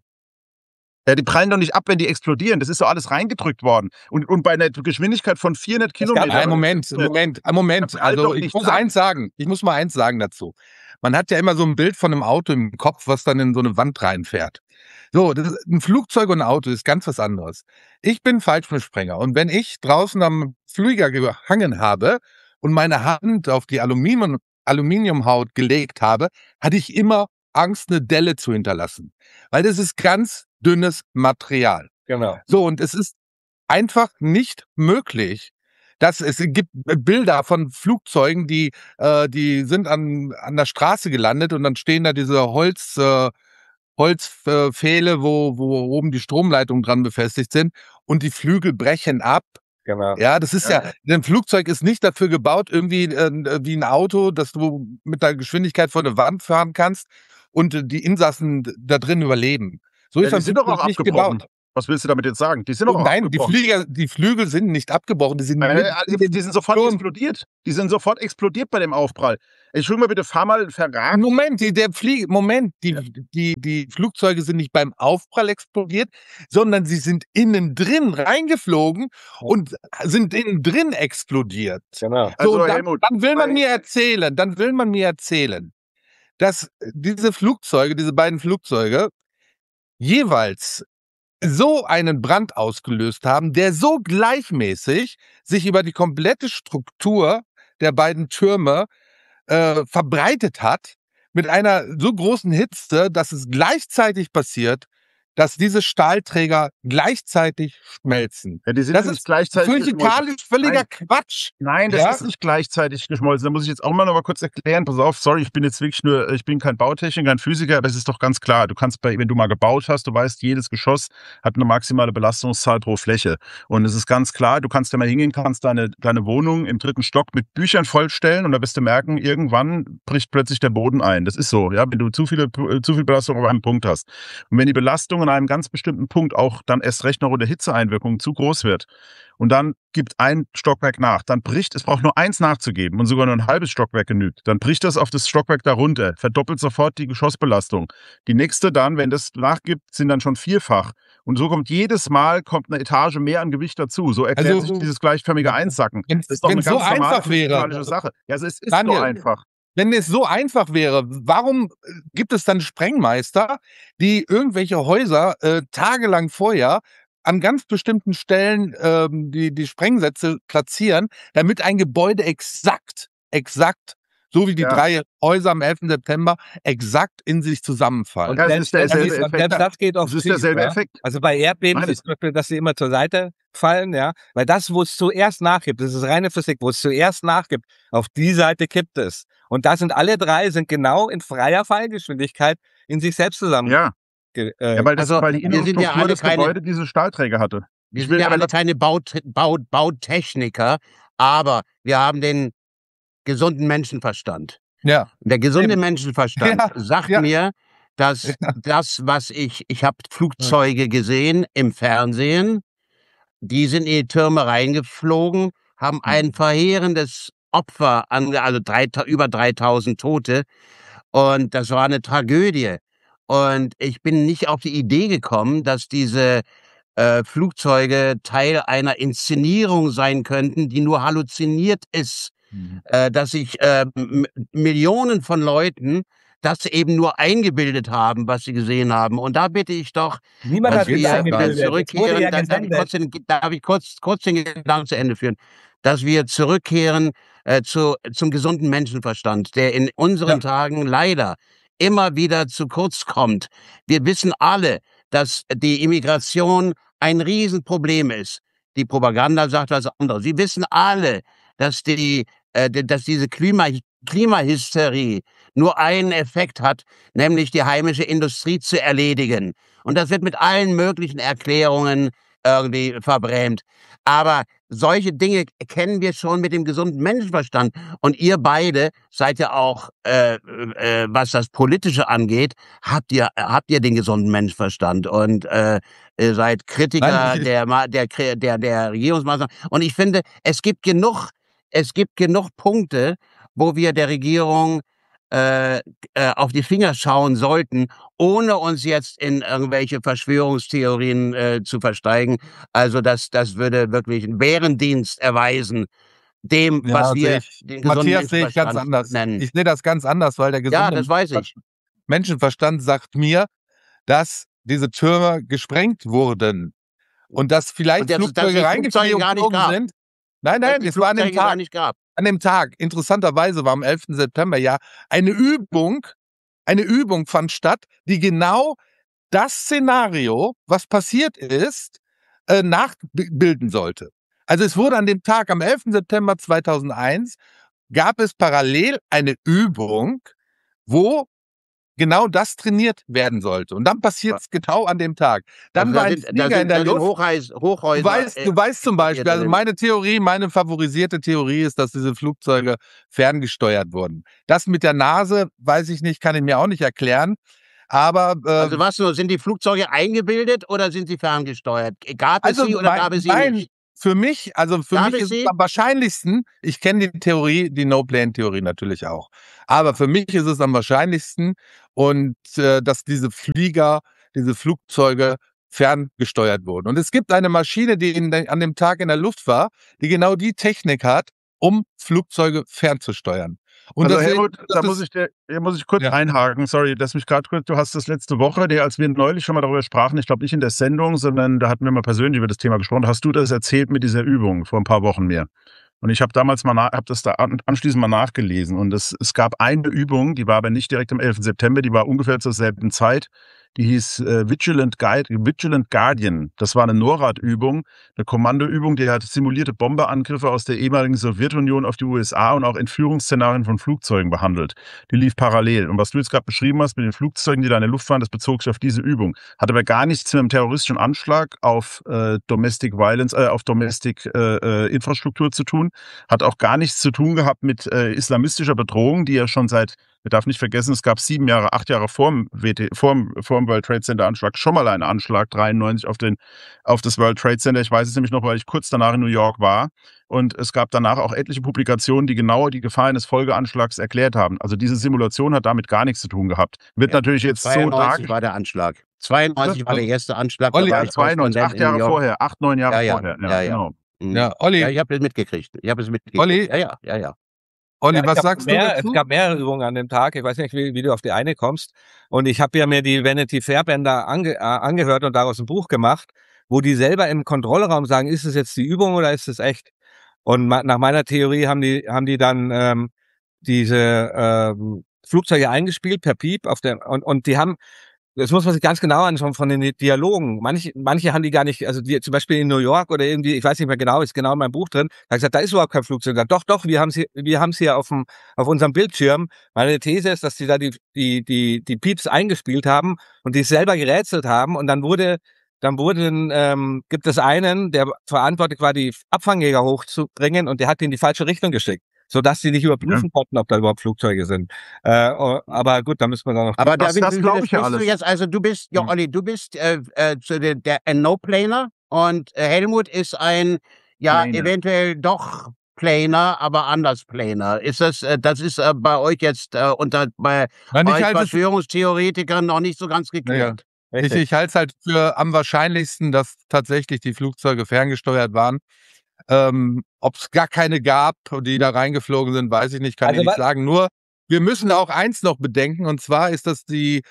Ja, die prallen doch nicht ab, wenn die explodieren. Das ist so alles reingedrückt worden. Und bei einer Geschwindigkeit von 400 Kilometern. Moment. Also ich muss mal eins sagen dazu. Man hat ja immer so ein Bild von einem Auto im Kopf, was dann in so eine Wand reinfährt. So, ein Flugzeug und ein Auto ist ganz was anderes. Ich bin Fallschirmspringer und wenn ich draußen am Flieger gehangen habe und meine Hand auf die Aluminiumhaut gelegt habe, hatte ich immer Angst, eine Delle zu hinterlassen. Weil das ist ganz dünnes Material. Genau. So, und es ist einfach nicht möglich, dass es gibt Bilder von Flugzeugen, die sind an der Straße gelandet und dann stehen da diese Holzpfähle, wo oben die Stromleitungen dran befestigt sind und die Flügel brechen ab. Genau. Ja, das ist ein Flugzeug ist nicht dafür gebaut, irgendwie wie ein Auto, dass du mit der Geschwindigkeit vor eine Wand fahren kannst und die Insassen da drin überleben. So ist das sind doch auch nicht abgebrochen. gebaut. Was willst du damit jetzt sagen? Die sind doch Nein, abgebrochen. die Flügel sind nicht abgebrochen, die sind Die sind sofort explodiert. Die sind sofort explodiert bei dem Aufprall. Entschuldigung mal bitte, fahr mal Ferrari. Moment, die Flugzeuge sind nicht beim Aufprall explodiert, sondern sie sind innen drin reingeflogen und sind innen drin explodiert. Genau. So, Also, und Helmut, dann will man mir erzählen, dass diese beiden Flugzeuge jeweils so einen Brand ausgelöst haben, der so gleichmäßig sich über die komplette Struktur der beiden Türme verbreitet hat, mit einer so großen Hitze, dass es gleichzeitig passiert, dass diese Stahlträger gleichzeitig schmelzen. Ja, die sind Das nicht ist gleichzeitig physikalisch völliger Nein. Quatsch. Nein, das Ja? ist nicht gleichzeitig geschmolzen. Da muss ich jetzt auch mal noch mal kurz erklären. Pass auf, sorry, ich bin jetzt wirklich ich bin kein Bautechniker, kein Physiker, aber es ist doch ganz klar. Du kannst wenn du mal gebaut hast, du weißt, jedes Geschoss hat eine maximale Belastungszahl pro Fläche. Und es ist ganz klar, du kannst da mal hingehen, kannst deine Wohnung im 3. Stock mit Büchern vollstellen und da wirst du merken, irgendwann bricht plötzlich der Boden ein. Das ist so, ja, wenn du zu viel Belastung auf einem Punkt hast. Und wenn die Belastung an einem ganz bestimmten Punkt auch dann erst recht noch unter Hitzeeinwirkungen zu groß wird, und dann gibt ein Stockwerk nach. Dann bricht, es braucht nur eins nachzugeben und sogar nur ein halbes Stockwerk genügt. Dann bricht das auf das Stockwerk darunter, verdoppelt sofort die Geschossbelastung. Die nächste dann, wenn das nachgibt, sind dann schon 4-fach. Und so kommt jedes Mal eine Etage mehr an Gewicht dazu. So erklärt sich dieses gleichförmige Einsacken. Wenn Das ist doch eine es so ganz normale einfach wäre, physikalische Sache. Ja, also es ist Daniel, so einfach. wenn es so einfach wäre, warum gibt es dann Sprengmeister, die irgendwelche Häuser tagelang vorher an ganz bestimmten Stellen die Sprengsätze platzieren, damit ein Gebäude exakt, so wie die 3 Häuser am 11. September, exakt in sich zusammenfallen. Und Ja, selbst, das ist derselbe und selbst das geht auch Das ist schief, derselbe ja. Effekt. Also bei Erdbeben ist zum Beispiel, dass sie immer zur Seite fallen, ja. Weil das, wo es zuerst nachgibt, das ist reine Physik, wo es zuerst nachgibt, auf die Seite kippt es. Und da sind alle 3 genau in freier Fallgeschwindigkeit in sich selbst zusammen. Ja. Weil die innere wir sind ja Struktur alle des Gebäudes diese Stahlträger hatte. Wir sind ja alle keine Bautechniker, aber wir haben den gesunden Menschenverstand. Ja. Der gesunde Menschenverstand sagt mir, dass das, was ich habe Flugzeuge gesehen im Fernsehen, die sind in die Türme reingeflogen, haben ein verheerendes Opfer, also über 3000 Tote, und das war eine Tragödie. Und ich bin nicht auf die Idee gekommen, dass diese Flugzeuge Teil einer Inszenierung sein könnten, die nur halluziniert ist, dass sich Millionen von Leuten das eben nur eingebildet haben, was sie gesehen haben. Und da bitte ich doch, Niemand dass hat das wir eingebildet. zurückkehren. Es wurde ja Darf ich kurz den Gedanken zu Ende führen? Dass wir zurückkehren zum gesunden Menschenverstand, der in unseren Tagen leider immer wieder zu kurz kommt. Wir wissen alle, dass die Immigration ein Riesenproblem ist. Die Propaganda sagt was anderes. Sie wissen alle, dass diese Klimahysterie nur einen Effekt hat, nämlich die heimische Industrie zu erledigen. Und das wird mit allen möglichen Erklärungen irgendwie verbrämt. Aber solche Dinge kennen wir schon mit dem gesunden Menschenverstand. Und ihr beide seid ja auch, was das Politische angeht, habt ihr den gesunden Menschenverstand und ihr seid Kritiker der Regierungsmaßnahmen. Und ich finde, es gibt genug Punkte, wo wir der Regierung auf die Finger schauen sollten, ohne uns jetzt in irgendwelche Verschwörungstheorien zu versteigen. Also das würde wirklich einen Bärendienst erweisen, dem, was wir den gesunden Matthias sehe ich ganz anders. nennen. Ich sehe das ganz anders, weil der gesunde das weiß ich. Menschenverstand sagt mir, dass diese Türme gesprengt wurden und dass vielleicht Flugzeuge reingeflogen sind. Nein, es war an dem Tag. Interessanterweise war am 11. September eine Übung fand statt, die genau das Szenario, was passiert ist, nachbilden sollte. Also es wurde an dem Tag, am 11. September 2001, gab es parallel eine Übung, wo genau das trainiert werden sollte. Und dann passiert es genau an dem Tag. Dann war ein Flieger in der Luft. Du weißt zum Beispiel, also meine favorisierte Theorie ist, dass diese Flugzeuge ferngesteuert wurden. Das mit der Nase, weiß ich nicht, kann ich mir auch nicht erklären. Aber Also was nur, sind die Flugzeuge eingebildet oder sind sie ferngesteuert? Gab es sie oder gab es sie nicht? Für mich ist es am wahrscheinlichsten, ich kenne die Theorie, die No-Plane-Theorie natürlich auch, aber für mich ist es am wahrscheinlichsten und dass diese Flugzeuge ferngesteuert wurden. Und es gibt eine Maschine, die an dem Tag in der Luft war, die genau die Technik hat, um Flugzeuge fernzusteuern. Und also Helmut, da muss ich kurz einhaken. Sorry, lass mich gerade kurz. Du hast das letzte Woche, als wir neulich schon mal darüber sprachen, ich glaube nicht in der Sendung, sondern da hatten wir mal persönlich über das Thema gesprochen, hast du das erzählt mit dieser Übung vor ein paar Wochen mir. Und ich habe damals das da anschließend mal nachgelesen. Und es gab eine Übung, die war aber nicht direkt am 11. September, die war ungefähr zur selben Zeit. Die hieß Vigilant Guardian. Das war eine NORAD-Übung, eine Kommandoübung, die hat simulierte Bomberangriffe aus der ehemaligen Sowjetunion auf die USA und auch Entführungsszenarien von Flugzeugen behandelt. Die lief parallel. Und was du jetzt gerade beschrieben hast mit den Flugzeugen, die da in der Luft waren, das bezog sich auf diese Übung. Hat aber gar nichts mit einem terroristischen Anschlag auf Domestic Violence, auf Domestic Infrastruktur zu tun. Hat auch gar nichts zu tun gehabt mit islamistischer Bedrohung, die ja schon wir darf nicht vergessen, es gab 8 Jahre vor dem World Trade Center Anschlag schon mal einen Anschlag, 93 auf das World Trade Center. Ich weiß es nämlich noch, weil ich kurz danach in New York war. Und es gab danach auch etliche Publikationen, die genau die Gefahr eines Folgeanschlags erklärt haben. Also diese Simulation hat damit gar nichts zu tun gehabt. Wird natürlich jetzt 92 war der Anschlag. 92 war der erste Anschlag. Olli, 92, 8 Jahre vorher, 8, 9 Jahre vorher. Ja, genau. Ja, Olli. Ja, ich habe das mitgekriegt. Olli. Ja. Olli, was sagst du dazu? Es gab mehrere Übungen an dem Tag. Ich weiß nicht, wie du auf die eine kommst. Und ich habe ja mir die Vanity Fair Bänder angehört und daraus ein Buch gemacht, wo die selber im Kontrollraum sagen, ist es jetzt die Übung oder ist es echt? Und nach meiner Theorie haben die dann diese Flugzeuge eingespielt per Piep und die haben, das muss man sich ganz genau anschauen von den Dialogen. Manche haben die gar nicht, also zum Beispiel in New York oder irgendwie, ich weiß nicht mehr genau, ist genau in meinem Buch drin, da gesagt, da ist überhaupt kein Flugzeug. Doch, wir haben es hier auf unserem Bildschirm. Meine These ist, dass die da die Pieps eingespielt haben und die selber gerätselt haben und dann gibt es einen, der verantwortlich war, die Abfangjäger hochzubringen und der hat die in die falsche Richtung geschickt, sodass sie nicht überprüfen konnten, ob da überhaupt Flugzeuge sind. Aber gut, da müssen wir dann noch... Aber das glaube ich ja alles. Du bist, Olli, du bist ein No-Planer und Helmut ist ein, Planer. Eventuell doch Planer, aber anders Planer. Ist das ist bei euch jetzt bei euch Verschwörungstheoretikern noch nicht so ganz geklärt? Ja. Ich halte es halt für am wahrscheinlichsten, dass tatsächlich die Flugzeuge ferngesteuert waren. Ob es gar keine gab, die da reingeflogen sind, weiß ich nicht, kann ich nicht sagen. Nur, wir müssen auch eins noch bedenken, und zwar ist das diese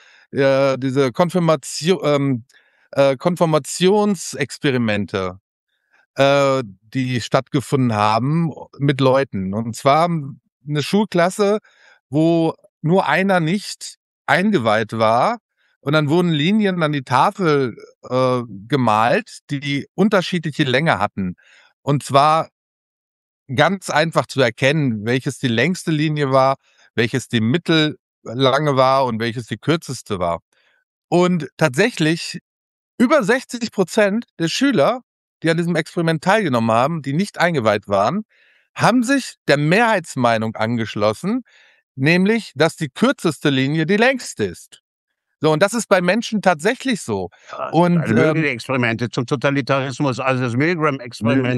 Konfirmationsexperimente, die stattgefunden haben mit Leuten. Und zwar eine Schulklasse, wo nur einer nicht eingeweiht war. Und dann wurden Linien an die Tafel gemalt, die unterschiedliche Länge hatten. Und zwar ganz einfach zu erkennen, welches die längste Linie war, welches die mittellange war und welches die kürzeste war. Und tatsächlich über 60% der Schüler, die an diesem Experiment teilgenommen haben, die nicht eingeweiht waren, haben sich der Mehrheitsmeinung angeschlossen, nämlich, dass die kürzeste Linie die längste ist. So, und das ist bei Menschen tatsächlich so. Und Experimente zum Totalitarismus, also das Milgram-Experiment.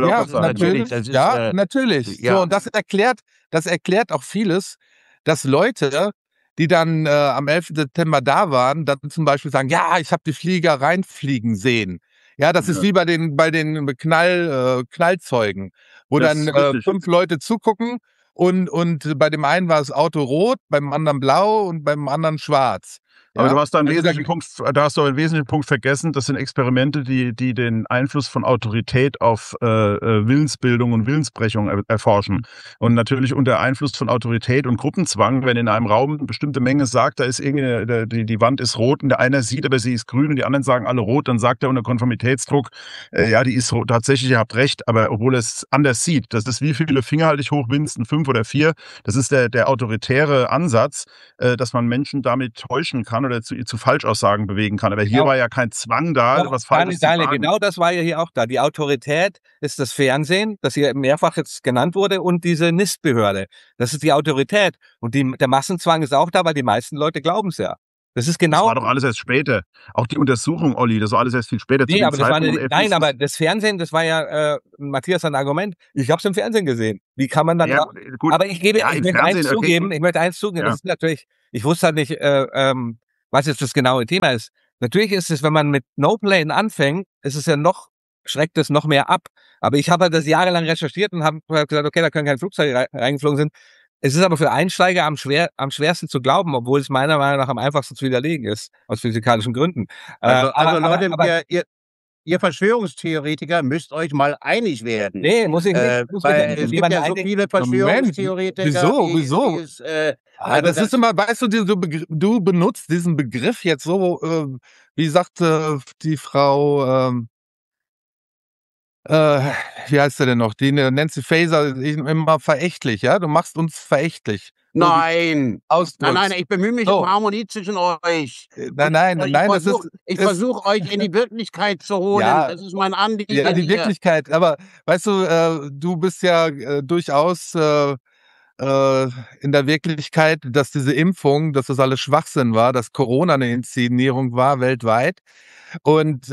Natürlich. Ja. So, und das erklärt auch vieles, dass Leute, die dann am 11. September da waren, dann zum Beispiel sagen, ja, ich habe die Flieger reinfliegen sehen. Ja, das ist wie bei den Knallzeugen, wo dann 5 Leute zugucken und bei dem einen war das Auto rot, beim anderen blau und beim anderen schwarz. Aber du hast da einen wesentlichen Punkt vergessen. Das sind Experimente, die den Einfluss von Autorität auf Willensbildung und Willensbrechung erforschen. Und natürlich unter Einfluss von Autorität und Gruppenzwang, wenn in einem Raum eine bestimmte Menge sagt, da ist die Wand ist rot und der eine sieht, aber sie ist grün und die anderen sagen alle rot, dann sagt er unter Konformitätsdruck, die ist rot. Tatsächlich, ihr habt recht, aber obwohl er es anders sieht, das ist, wie viele Finger halte ich hoch, Winston, 5 oder 4, das ist der autoritäre Ansatz, dass man Menschen damit täuschen kann oder zu Falschaussagen bewegen kann. Aber hier war ja kein Zwang da, was Falsches zu sagen. Genau das war ja hier auch da. Die Autorität ist das Fernsehen, das hier mehrfach jetzt genannt wurde, und diese NIST-Behörde. Das ist die Autorität. Und der Massenzwang ist auch da, weil die meisten Leute glauben es ja. Das ist Das genau. war doch alles erst später. Auch die Untersuchung, Olli, das war alles erst viel später. Nee, aber das war nein, aber das Fernsehen, das war ja, Matthias, ein Argument. Ich habe es im Fernsehen gesehen. Wie kann man dann Ja, gut. Aber ich möchte eins zugeben, Ja. das ist natürlich, ich wusste halt nicht, was jetzt das genaue Thema ist. Natürlich ist es, wenn man mit No-Plane anfängt, ist es ja schreckt es noch mehr ab. Aber ich habe halt das jahrelang recherchiert und habe gesagt, okay, da können keine Flugzeuge reingeflogen sind. Es ist aber für Einsteiger am schwersten zu glauben, obwohl es meiner Meinung nach am einfachsten zu widerlegen ist, aus physikalischen Gründen. Also Leute, ihr Verschwörungstheoretiker müsst euch mal einig werden. Nee, muss ich nicht. Weil es gibt ja so viele Verschwörungstheoretiker. Wieso? Das ist immer, weißt du, du benutzt diesen Begriff jetzt so, wie sagte die Frau, wie heißt sie denn noch? Die Nancy Faeser immer verächtlich, ja? Du machst uns verächtlich. Nein, ich bemühe mich um Harmonie zwischen euch. Ich versuche euch in die Wirklichkeit zu holen. Ja, das ist mein Anliegen. Ja, die Wirklichkeit. Aber weißt du, du bist ja durchaus in der Wirklichkeit, dass diese Impfung, dass das alles Schwachsinn war, dass Corona eine Inszenierung war weltweit. Und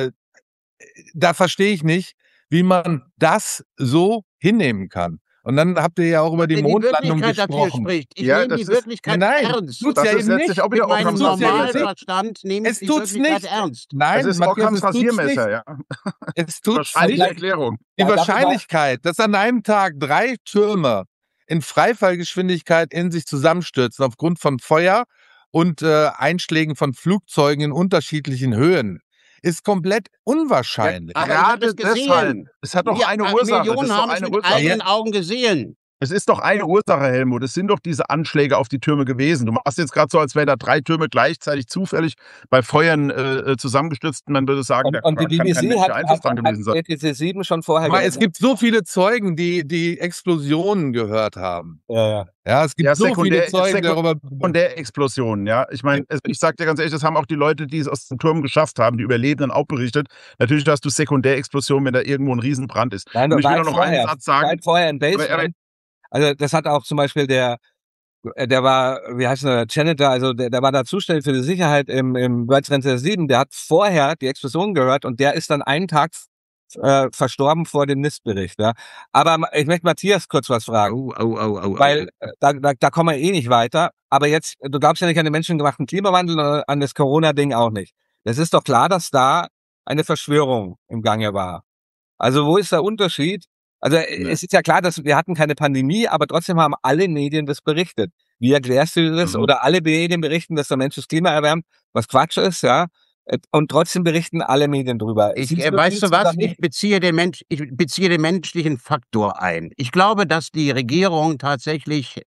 da verstehe ich nicht, wie man das so hinnehmen kann. Und dann habt ihr ja auch über die Mondlandung gesprochen. Ich nehme die Wirklichkeit ernst. Tut's ja eben nicht. Mit meinem Normalverstand nehme ich die Wirklichkeit ernst. Nein, es ist Ockhams Rasiermesser, ja. Es tut's nicht. Die Wahrscheinlichkeit, dass an einem Tag 3 Türme in Freifallgeschwindigkeit in sich zusammenstürzen aufgrund von Feuer und Einschlägen von Flugzeugen in unterschiedlichen Höhen, ist komplett unwahrscheinlich. Ja, gerade deshalb. Es hat doch eine Ursache. Millionen haben es mit eigenen Augen gesehen. Es ist doch eine Ursache, Helmut. Es sind doch diese Anschläge auf die Türme gewesen. Du machst jetzt gerade so, als wären da 3 Türme gleichzeitig zufällig bei Feuern zusammengestürzt. Man würde sagen, und die BBC hat gewesen sein. ETC 7 schon vorher Aber es gibt so viele Zeugen, die Explosionen gehört haben. Ja. Ja, es gibt so viele Zeugen darüber. Von der Explosion, ja. Ich meine, ich sag dir ganz ehrlich, das haben auch die Leute, die es aus dem Turm geschafft haben, die Überlebenden auch berichtet. Natürlich hast du Sekundärexplosionen, wenn da irgendwo ein Riesenbrand ist. Nein, und ich will noch einen Satz sagen. Weit vorher in Basement. Also das hat auch zum Beispiel der war, wie heißt der, Janitor, also der war da zuständig für die Sicherheit im World Trade Center 7, der hat vorher die Explosion gehört und der ist dann einen Tag verstorben vor dem NIST-Bericht. Ja. Aber ich möchte Matthias kurz was fragen, weil da kommen wir eh nicht weiter. Aber jetzt, du glaubst ja nicht an den menschengemachten Klimawandel und an das Corona-Ding auch nicht. Das ist doch klar, dass da eine Verschwörung im Gange war. Also wo ist der Unterschied? Also es ist ja klar, dass wir hatten keine Pandemie, aber trotzdem haben alle Medien das berichtet. Wie erklärst du das? Oder alle Medien berichten, dass der Mensch das Klima erwärmt, was Quatsch ist, ja? Und trotzdem berichten alle Medien drüber. Weißt du was? Ich beziehe den menschlichen Faktor ein. Ich glaube, dass die Regierung tatsächlich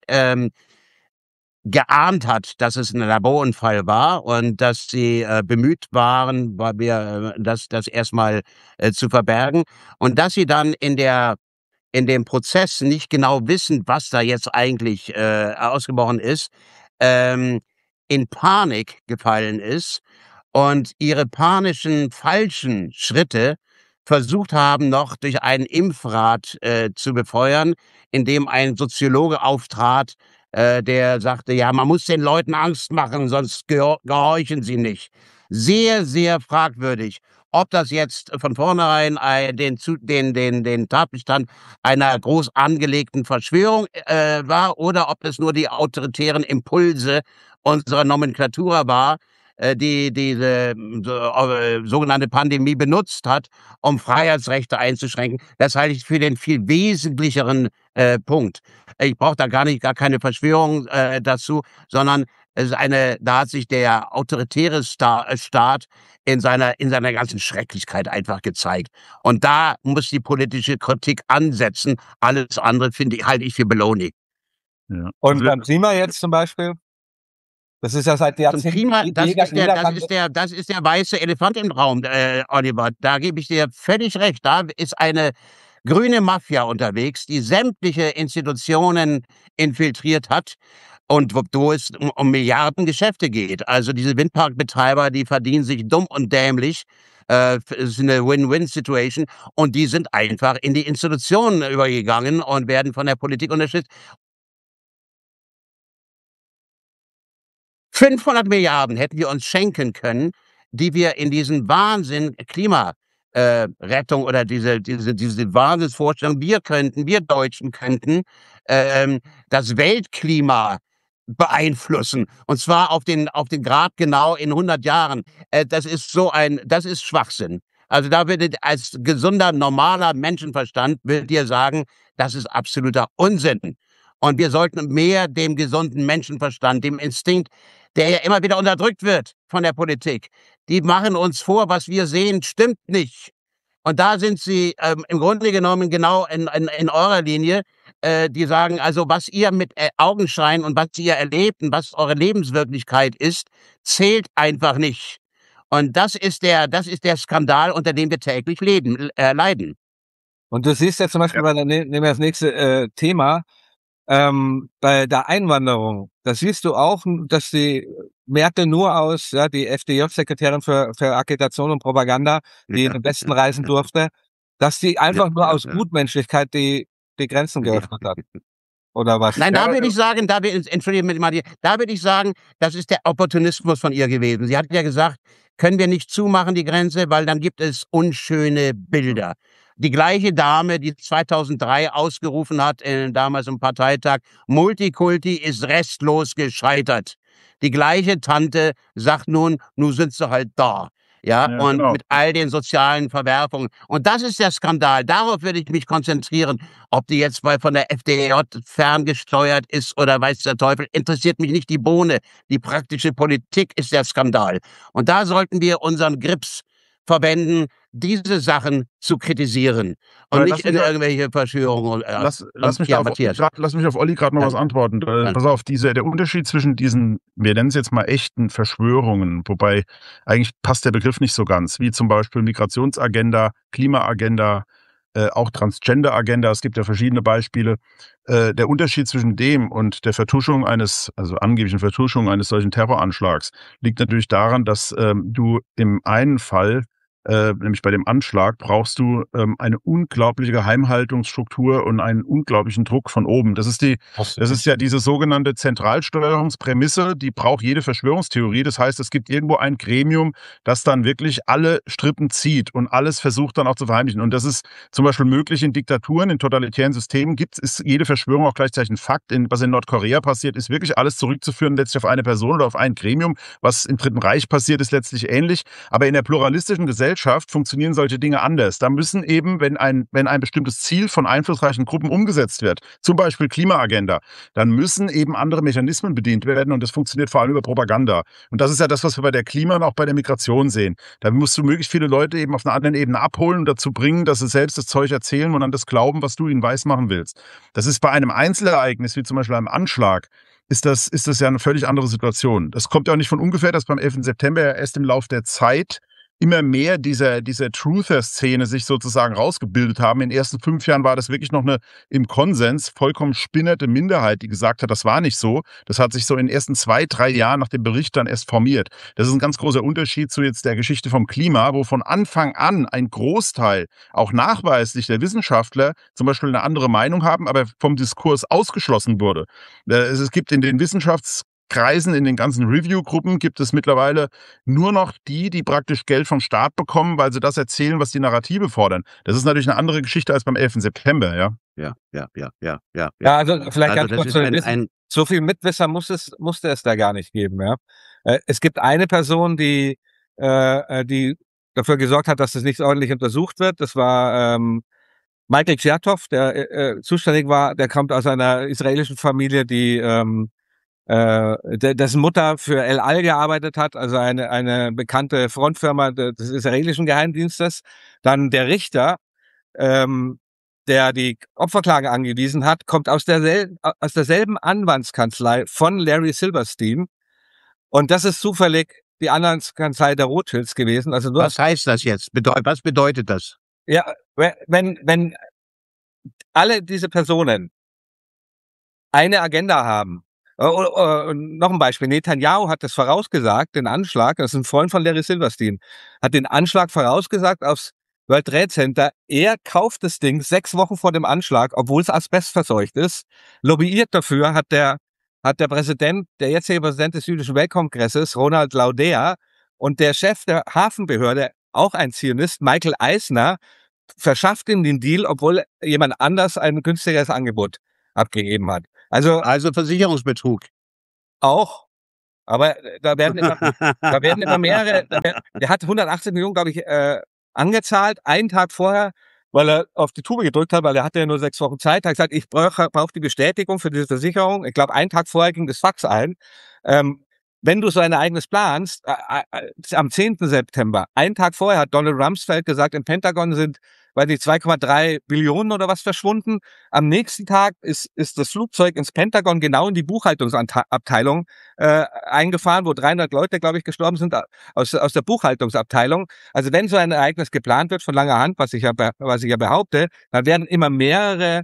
geahnt hat, dass es ein Laborunfall war und dass sie bemüht waren, das erstmal zu verbergen und dass sie dann in dem Prozess nicht genau wissen, was da jetzt eigentlich ausgebrochen ist, in Panik gefallen ist und ihre panischen, falschen Schritte versucht haben, noch durch einen Impfrat zu befeuern, in dem ein Soziologe auftrat, der sagte, ja, man muss den Leuten Angst machen, sonst gehorchen sie nicht. Sehr, sehr fragwürdig, ob das jetzt von vornherein den Tatbestand einer groß angelegten Verschwörung war oder ob es nur die autoritären Impulse unserer Nomenklatura war, die diese sogenannte Pandemie benutzt hat, um Freiheitsrechte einzuschränken. Das halte ich für den viel wesentlicheren Punkt. Ich brauche da gar keine Verschwörung dazu, sondern es ist da hat sich der autoritäre Staat in seiner ganzen Schrecklichkeit einfach gezeigt. Und da muss die politische Kritik ansetzen. Alles andere halte ich für Baloney. Ja. Und beim Klima jetzt zum Beispiel? Das ist ja seit Jahrzehnten. Das ist der weiße Elefant im Raum, Oliver. Da gebe ich dir völlig recht. Da ist eine grüne Mafia unterwegs, die sämtliche Institutionen infiltriert hat und wo es um Milliardengeschäfte geht. Also diese Windparkbetreiber, die verdienen sich dumm und dämlich. Es ist eine Win-Win-Situation und die sind einfach in die Institutionen übergegangen und werden von der Politik unterstützt. 500 Milliarden hätten wir uns schenken können, die wir in diesen Wahnsinn Rettung oder diese Wahnsinnsvorstellung, wir Deutschen könnten das Weltklima beeinflussen. Und zwar auf den Grad genau in 100 Jahren. Das ist Schwachsinn. Also da würde als gesunder, normaler Menschenverstand würde dir sagen, das ist absoluter Unsinn. Und wir sollten mehr dem gesunden Menschenverstand, dem Instinkt, der ja immer wieder unterdrückt wird von der Politik. Die machen uns vor, was wir sehen, stimmt nicht. Und da sind sie im Grunde genommen genau in eurer Linie. Die sagen also, was ihr mit Augenschein und was ihr erlebt und was eure Lebenswirklichkeit ist, zählt einfach nicht. Und das ist der Skandal, unter dem wir täglich leiden. Und du siehst ja zum Beispiel, nehmen wir das nächste Thema, bei der Einwanderung, da siehst du auch, dass die Merkel nur aus, ja, die FDJ-Sekretärin für Agitation und Propaganda, die in den Westen reisen durfte, dass die einfach nur aus Gutmenschlichkeit die Grenzen geöffnet hat. Oder was? Nein, da würde ich sagen, das ist der Opportunismus von ihr gewesen. Sie hat ja gesagt, können wir nicht zumachen, die Grenze, weil dann gibt es unschöne Bilder. Die gleiche Dame, die 2003 ausgerufen hat, damals im Parteitag, Multikulti ist restlos gescheitert. Die gleiche Tante sagt nun sind sie halt da. Ja, und genau. Mit all den sozialen Verwerfungen. Und das ist der Skandal. Darauf würde ich mich konzentrieren. Ob die jetzt mal von der FDJ ferngesteuert ist oder weiß der Teufel, interessiert mich nicht die Bohne. Die praktische Politik ist der Skandal. Und da sollten wir unseren Grips verwenden, diese Sachen zu kritisieren und nicht in irgendwelche Verschwörungen. Lass mich auf Olli gerade noch was antworten. Pass auf, der Unterschied zwischen diesen, wir nennen es jetzt mal echten Verschwörungen, wobei eigentlich passt der Begriff nicht so ganz, wie zum Beispiel Migrationsagenda, Klimaagenda, auch Transgender-Agenda, es gibt ja verschiedene Beispiele. Der Unterschied zwischen dem und der Vertuschung angeblichen Vertuschung eines solchen Terroranschlags liegt natürlich daran, dass du im einen Fall, nämlich bei dem Anschlag, brauchst du eine unglaubliche Geheimhaltungsstruktur und einen unglaublichen Druck von oben. Das ist ja diese sogenannte Zentralsteuerungsprämisse, die braucht jede Verschwörungstheorie. Das heißt, es gibt irgendwo ein Gremium, das dann wirklich alle Strippen zieht und alles versucht dann auch zu verheimlichen. Und das ist zum Beispiel möglich in Diktaturen, in totalitären Systemen ist jede Verschwörung auch gleichzeitig ein Fakt. Was in Nordkorea passiert, ist wirklich alles zurückzuführen letztlich auf eine Person oder auf ein Gremium. Was im Dritten Reich passiert, ist letztlich ähnlich. Aber in der pluralistischen Gesellschaft funktionieren solche Dinge anders. Da müssen eben, wenn ein bestimmtes Ziel von einflussreichen Gruppen umgesetzt wird, zum Beispiel Klimaagenda, dann müssen eben andere Mechanismen bedient werden und das funktioniert vor allem über Propaganda. Und das ist ja das, was wir bei der Klima- und auch bei der Migration sehen. Da musst du möglichst viele Leute eben auf einer anderen Ebene abholen und dazu bringen, dass sie selbst das Zeug erzählen und an das glauben, was du ihnen weismachen willst. Das ist bei einem Einzelereignis, wie zum Beispiel einem Anschlag, ist das ja eine völlig andere Situation. Das kommt ja auch nicht von ungefähr, dass beim 11. September ja erst im Lauf der Zeit immer mehr dieser Truther-Szene sich sozusagen rausgebildet haben. In den ersten 5 Jahren war das wirklich noch eine im Konsens vollkommen spinnerte Minderheit, die gesagt hat, das war nicht so. Das hat sich so in den ersten 2, 3 Jahren nach dem Bericht dann erst formiert. Das ist ein ganz großer Unterschied zu jetzt der Geschichte vom Klima, wo von Anfang an ein Großteil, auch nachweislich der Wissenschaftler, zum Beispiel eine andere Meinung haben, aber vom Diskurs ausgeschlossen wurde. Es gibt in den Wissenschaftkreisen, in den ganzen Review-Gruppen gibt es mittlerweile nur noch die praktisch Geld vom Staat bekommen, weil sie das erzählen, was die Narrative fordern. Das ist natürlich eine andere Geschichte als beim 11. September, ja. Ja. Ja, also vielleicht ganz kurz zu wissen, so viel Mitwisser musste es da gar nicht geben, ja. Es gibt eine Person, die dafür gesorgt hat, dass das nicht ordentlich untersucht wird. Das war Michael Chertoff, der zuständig war. Der kommt aus einer israelischen Familie, die dessen Mutter für El Al gearbeitet hat, also eine bekannte Frontfirma des israelischen Geheimdienstes. Dann der Richter, der die Opferklage angewiesen hat, kommt aus derselben Anwaltskanzlei von Larry Silverstein. Und das ist zufällig die Anwaltskanzlei der Rothschilds gewesen. Also was heißt das jetzt? Was bedeutet das? Ja, wenn alle diese Personen eine Agenda haben. Noch ein Beispiel. Netanyahu hat das vorausgesagt, den Anschlag, das ist ein Freund von Larry Silverstein, hat den Anschlag vorausgesagt aufs World Trade Center. Er kauft das Ding 6 Wochen vor dem Anschlag, obwohl es asbestverseucht ist, lobbyiert dafür, hat der hat der jetzige Präsident des Jüdischen Weltkongresses, Ronald Laudea, und der Chef der Hafenbehörde, auch ein Zionist, Michael Eisner, verschafft ihm den Deal, obwohl jemand anders ein günstigeres Angebot abgegeben hat. Also Versicherungsbetrug. auch. Aber da werden immer mehrere. Der hat 180 Millionen, glaube ich, angezahlt, einen Tag vorher, weil er auf die Tube gedrückt hat, weil er hatte ja nur 6 Wochen Zeit. Er hat gesagt, ich brauche die Bestätigung für diese Versicherung. Ich glaube, einen Tag vorher ging das Fax ein. Wenn du so ein Ereignis planst, am 10. September, einen Tag vorher hat Donald Rumsfeld gesagt, im Pentagon sind, weiß nicht, 2,3 Billionen oder was verschwunden. Am nächsten Tag ist das Flugzeug ins Pentagon genau in die Buchhaltungsabteilung eingefahren, wo 300 Leute, glaube ich, gestorben sind aus der Buchhaltungsabteilung. Also wenn so ein Ereignis geplant wird von langer Hand, was ich ja behaupte, dann werden immer mehrere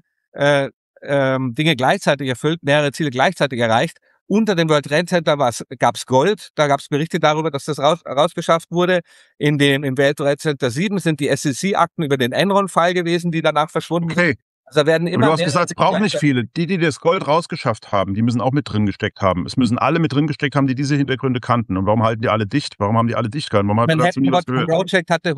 Dinge gleichzeitig erfüllt, mehrere Ziele gleichzeitig erreicht. Unter dem World Trade Center gab es Gold. Da gab es Berichte darüber, dass das rausgeschafft wurde. Im World Trade Center 7 sind die SEC-Akten über den Enron-Fall gewesen, die danach verschwunden sind. Okay. Also werden immer du hast gesagt, es braucht nicht viele. Die das Gold rausgeschafft haben, die müssen auch mit drin gesteckt haben. Es müssen alle mit drin gesteckt haben, die diese Hintergründe kannten. Und warum halten die alle dicht? Warum haben die alle dicht gehalten? Warum hat dazu nie was gehört? Project hatte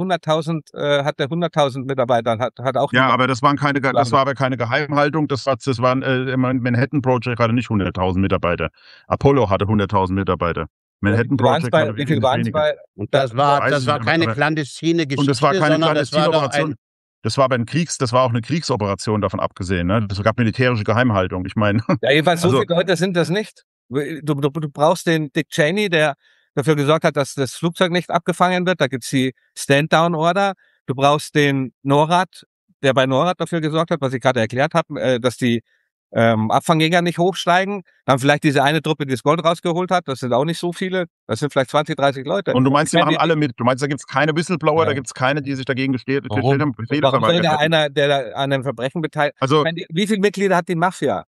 100.000 Mitarbeiter, hat auch. Ja, aber das war aber keine Geheimhaltung. Manhattan Project hatte nicht 100.000 Mitarbeiter. Apollo hatte 100.000 Mitarbeiter. Manhattan Project hatte wie viel waren es bei? Und das war keine clandestine Geschichte, und das war keine sondern clandestine Operation. Das war auch eine Kriegsoperation, davon abgesehen. Ne? Das gab militärische Geheimhaltung. Ich meine. Ja, jedenfalls so viele Leute sind das nicht. Du brauchst den Dick Cheney, der dafür gesorgt hat, dass das Flugzeug nicht abgefangen wird. Da gibt's die Stand-Down-Order. Du brauchst den NORAD, der bei NORAD dafür gesorgt hat, was ich gerade erklärt habe, dass die Abfangjäger nicht hochsteigen. Dann vielleicht diese eine Truppe, die das Gold rausgeholt hat. Das sind auch nicht so viele. Das sind vielleicht 20, 30 Leute. Und du meinst, die machen alle mit? Du meinst, da gibt's keine Whistleblower, da gibt's keine, die sich dagegen gestellt haben? Warum soll da einer, der an einem Verbrechen beteiligt? Also, wie viele Mitglieder hat die Mafia?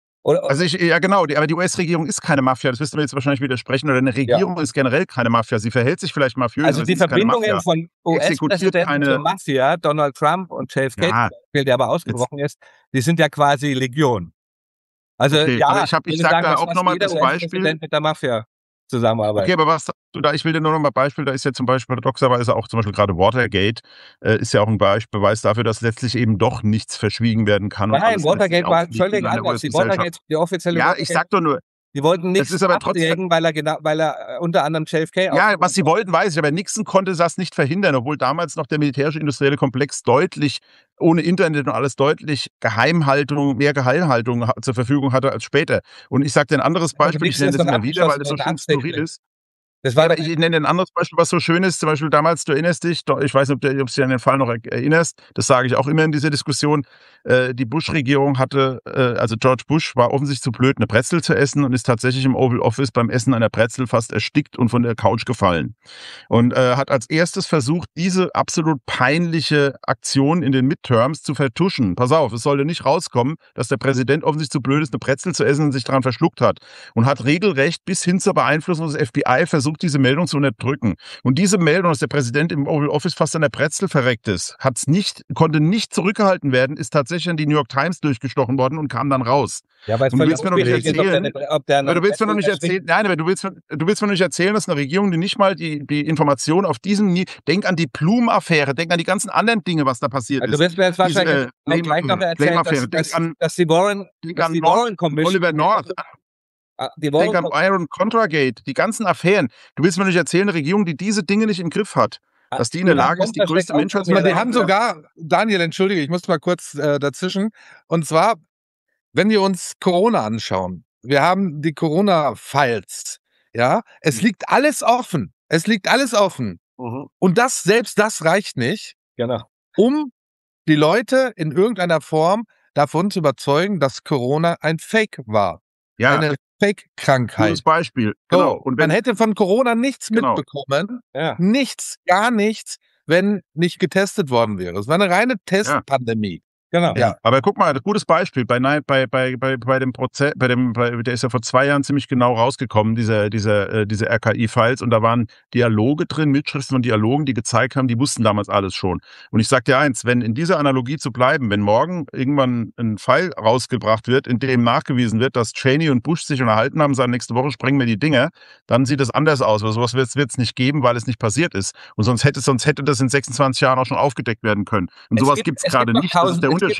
Genau, aber die US-Regierung ist keine Mafia, das wirst du mir jetzt wahrscheinlich widersprechen, oder eine Regierung ist generell keine Mafia, sie verhält sich vielleicht mafiös. Also die Verbindungen von US-Präsidenten zur Mafia, Donald Trump und JFK, der aber ausgebrochen ist, die sind ja quasi Legion. Also aber ich sage da auch nochmal das Beispiel. Mit der Mafia zusammenarbeiten. Okay, aber ich will dir nur noch mal Beispiel, da ist ja zum Beispiel paradoxerweise auch zum Beispiel gerade Watergate, ist ja auch ein Beweis dafür, dass letztlich eben doch nichts verschwiegen werden kann. Nein, Watergate war völlig anders. Die offizielle. Ja, ich sag doch nur. Die wollten nichts abwägen, weil er unter anderem JFK. Ja, was sie wollten, weiß ich, aber Nixon konnte das nicht verhindern, obwohl damals noch der militärisch-industrielle Komplex deutlich, ohne Internet und alles deutlich mehr Geheimhaltung zur Verfügung hatte als später. Und ich sage dir ein anderes Beispiel, ich nenne das immer wieder, weil es so schön skurril ist. Ich nenne ein anderes Beispiel, was so schön ist. Zum Beispiel damals, du erinnerst dich, ich weiß nicht, ob du dich an den Fall noch erinnerst, das sage ich auch immer in dieser Diskussion, die Bush-Regierung also George Bush war offensichtlich zu blöd, eine Brezel zu essen und ist tatsächlich im Oval Office beim Essen einer Brezel fast erstickt und von der Couch gefallen. Und hat als erstes versucht, diese absolut peinliche Aktion in den Midterms zu vertuschen. Pass auf, es sollte nicht rauskommen, dass der Präsident offensichtlich zu blöd ist, eine Brezel zu essen und sich daran verschluckt hat. Und hat regelrecht bis hin zur Beeinflussung des FBI versucht, diese Meldung zu unterdrücken. Und diese Meldung, dass der Präsident im Oval Office fast an der Brezel verreckt ist, konnte nicht zurückgehalten werden, ist tatsächlich an die New York Times durchgestochen worden und kam dann raus. Ja, aber du willst mir noch nicht erzählen, du willst mir nicht erzählen, dass eine Regierung, die nicht mal die Informationen auf diesem denk an die Blum-Affäre, denk an die ganzen anderen Dinge, was da passiert ist. Du wirst mir jetzt wahrscheinlich gleich noch erzählen, dass die Warren Commission, Oliver North, denk an Iron Contragate, die ganzen Affären. Du willst mir nicht erzählen, eine Regierung, die diese Dinge nicht im Griff hat, dass die in der Lage ist, die größte Menschheit zu Die haben sogar, Daniel, entschuldige, ich muss mal kurz dazwischen. Und zwar, wenn wir uns Corona anschauen, wir haben die Corona-Files, ja, es liegt alles offen. Und selbst das reicht nicht, um die Leute in irgendeiner Form davon zu überzeugen, dass Corona ein Fake war. Ja. Eine Fake-Krankheit. Gutes Beispiel. Genau. Und man hätte von Corona nichts mitbekommen. Ja. Nichts, gar nichts, wenn nicht getestet worden wäre. Es war eine reine Testpandemie. Genau. Ja. Aber guck mal, gutes Beispiel. Bei dem Prozess, der ist ja vor 2 Jahren ziemlich genau rausgekommen, diese RKI-Files, und da waren Dialoge drin, Mitschriften von Dialogen, die gezeigt haben, die wussten damals alles schon. Und ich sag dir eins, wenn in dieser Analogie zu bleiben, wenn morgen irgendwann ein File rausgebracht wird, in dem nachgewiesen wird, dass Cheney und Bush sich unterhalten haben, sagen, nächste Woche sprengen wir die Dinger, dann sieht das anders aus. Aber sowas wird es nicht geben, weil es nicht passiert ist. Und sonst hätte das in 26 Jahren auch schon aufgedeckt werden können. Und sowas gibt es gerade nicht. Das ist der Unterschied.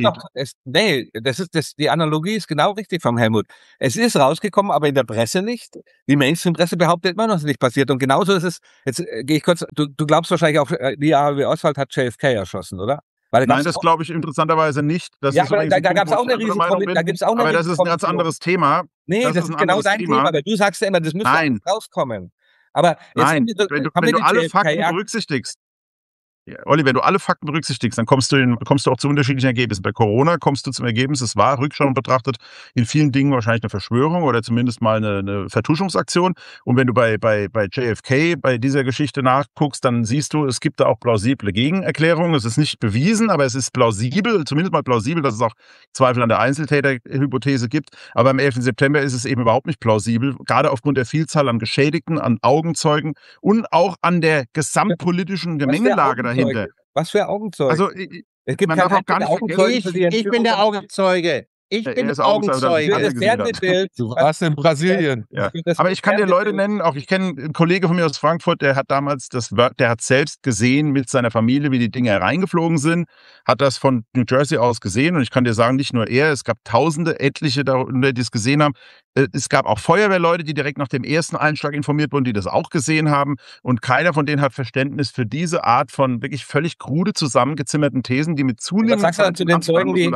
Die Analogie ist genau richtig vom Helmut. Es ist rausgekommen, aber in der Presse nicht. Die Mainstream-Presse behauptet immer noch, es ist nicht passiert. Und genauso ist es, jetzt gehe ich kurz, du glaubst wahrscheinlich auch, Lee Harvey Oswald hat JFK erschossen, oder? Nein, das glaube ich interessanterweise nicht. Das ja, ist aber da gab es auch eine riesige Aber das ist ein ganz anderes Thema. Nee, das ist genau dein Thema. Aber du sagst ja immer, das müsste rauskommen. Aber jetzt wenn du alle Fakten berücksichtigst, ja, Olli, wenn du alle Fakten berücksichtigst, dann kommst du auch zu unterschiedlichen Ergebnissen. Bei Corona kommst du zum Ergebnis, es war rückschauend betrachtet in vielen Dingen wahrscheinlich eine Verschwörung oder zumindest mal eine Vertuschungsaktion. Und wenn du bei JFK, bei dieser Geschichte nachguckst, dann siehst du, es gibt da auch plausible Gegenerklärungen. Es ist nicht bewiesen, aber es ist plausibel, zumindest mal plausibel, dass es auch Zweifel an der Einzeltäterhypothese gibt. Aber am 11. September ist es eben überhaupt nicht plausibel, gerade aufgrund der Vielzahl an Geschädigten, an Augenzeugen und auch an der gesamtpolitischen Gemengelage dahinter. Was für Augenzeuge? Also, es gibt man darf auch gar nicht ich bin der Augenzeuge. Ich bin der Augenzeuge. Du warst in Brasilien. Ja. Aber ich kann dir Leute nennen, auch ich kenne einen Kollege von mir aus Frankfurt, der hat damals der hat selbst gesehen mit seiner Familie, wie die Dinge hereingeflogen sind, hat das von New Jersey aus gesehen, und ich kann dir sagen, nicht nur er, es gab Tausende, etliche darunter, die es gesehen haben. Es gab auch Feuerwehrleute, die direkt nach dem ersten Einschlag informiert wurden, die das auch gesehen haben, und keiner von denen hat Verständnis für diese Art von wirklich völlig krude zusammengezimmerten Thesen, die mit zunehmendem... Was sagst du zu den Zeugen, die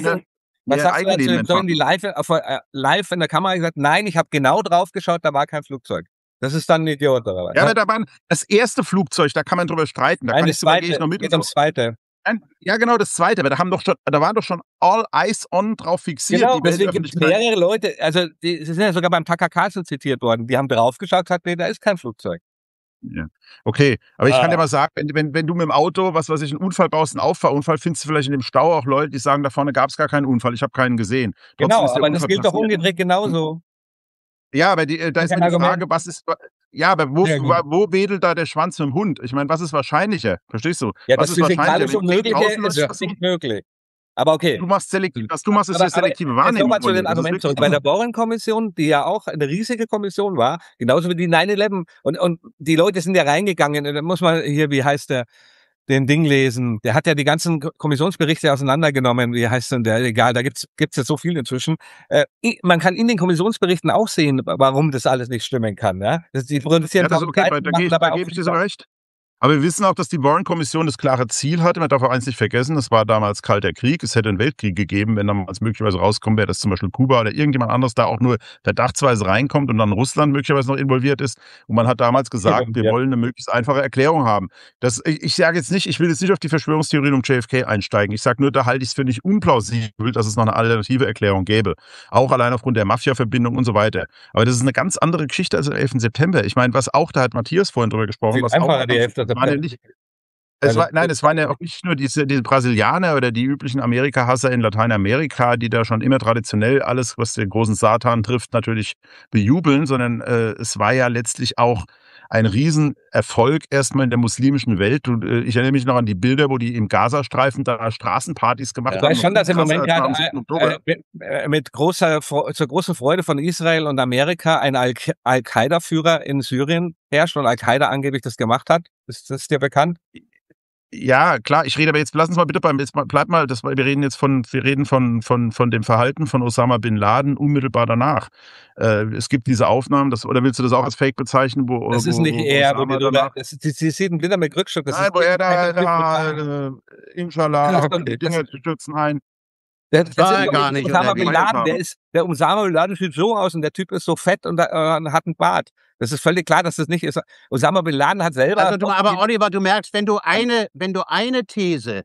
live in der Kamera gesagt, nein, ich habe genau drauf geschaut, da war kein Flugzeug. Das ist dann ein Idiot, oder was? Ja, da war das erste Flugzeug, da kann man drüber streiten. Da nein, kann das zweite, geht ums zweite. Ja, genau, das zweite, aber da waren doch schon all eyes on drauf fixiert. Genau, deswegen gibt es mehrere Leute, also sie sind ja sogar beim Tucker Carlson zitiert worden, die haben drauf geschaut und gesagt, nee, da ist kein Flugzeug. Ja. Okay, aber ich kann dir mal sagen, wenn du mit dem Auto, was weiß ich, einen Unfall baust, einen Auffahrunfall, findest du vielleicht in dem Stau auch Leute, die sagen, da vorne gab es gar keinen Unfall, ich habe keinen gesehen. Genau, aber das gilt doch umgedreht genauso. Ja, aber da ist die Frage, was ist... Ja, aber wo wedelt da der Schwanz mit dem Hund? Ich meine, was ist wahrscheinlicher? Verstehst du? Ja, was das physikalisch Unmögliche ist nicht möglich. Aber okay. Was du machst, ist selektive Wahrnehmung. Nochmal zu dem Argument zurück. Bei der Warren-Kommission, die ja auch eine riesige Kommission war, genauso wie die 9/11, und die Leute sind ja reingegangen, da muss man hier, wie heißt der, den Ding lesen, der hat ja die ganzen Kommissionsberichte auseinandergenommen, wie heißt denn der, egal, da gibt's ja so viel inzwischen. Man kann in den Kommissionsberichten auch sehen, warum das alles nicht stimmen kann. Ja? Die produzieren das ist okay, da gebe ich dir so recht. Aber wir wissen auch, dass die Warren-Kommission das klare Ziel hatte. Man darf auch eins nicht vergessen, das war damals Kalter Krieg. Es hätte einen Weltkrieg gegeben, wenn damals möglicherweise rauskommen wäre, dass zum Beispiel Kuba oder irgendjemand anderes da auch nur verdachtsweise reinkommt und dann Russland möglicherweise noch involviert ist. Und man hat damals gesagt, wir wollen eine möglichst einfache Erklärung haben. Ich sage jetzt nicht, ich will jetzt nicht auf die Verschwörungstheorien um JFK einsteigen. Ich sage nur, da halte ich es für nicht unplausibel, dass es noch eine alternative Erklärung gäbe. Auch allein aufgrund der Mafia-Verbindung und so weiter. Aber das ist eine ganz andere Geschichte als am 11. September. Ich meine, was auch, da hat Matthias vorhin drüber gesprochen, was auch... Es waren ja auch nicht nur diese Brasilianer oder die üblichen Amerika-Hasser in Lateinamerika, die da schon immer traditionell alles, was den großen Satan trifft, natürlich bejubeln, sondern es war ja letztlich auch ein Riesenerfolg erstmal in der muslimischen Welt. Ich erinnere mich noch an die Bilder, wo die im Gazastreifen da Straßenpartys gemacht haben. Ich weiß schon, dass im Moment gerade zur großen Freude von Israel und Amerika ein Al-Qaida-Führer in Syrien herrscht und Al-Qaida angeblich das gemacht hat. Ist das dir bekannt? Ja, klar, ich rede aber jetzt, lass uns mal bitte wir reden von dem Verhalten von Osama Bin Laden unmittelbar danach. Es gibt diese Aufnahmen, oder willst du das auch als Fake bezeichnen? Das ist nicht eher, sie sieht ein Blinder mit Rückstück. Nein, wo er da inshallah, die Dinge stürzen ein. Das war gar nicht. Osama Bin Laden, der Osama Bin Laden sieht so aus und der Typ ist so fett und hat einen Bart. Das ist völlig klar, dass das nicht ist. Osama Bin Laden hat selber... Aber Oliver, du merkst, wenn du eine These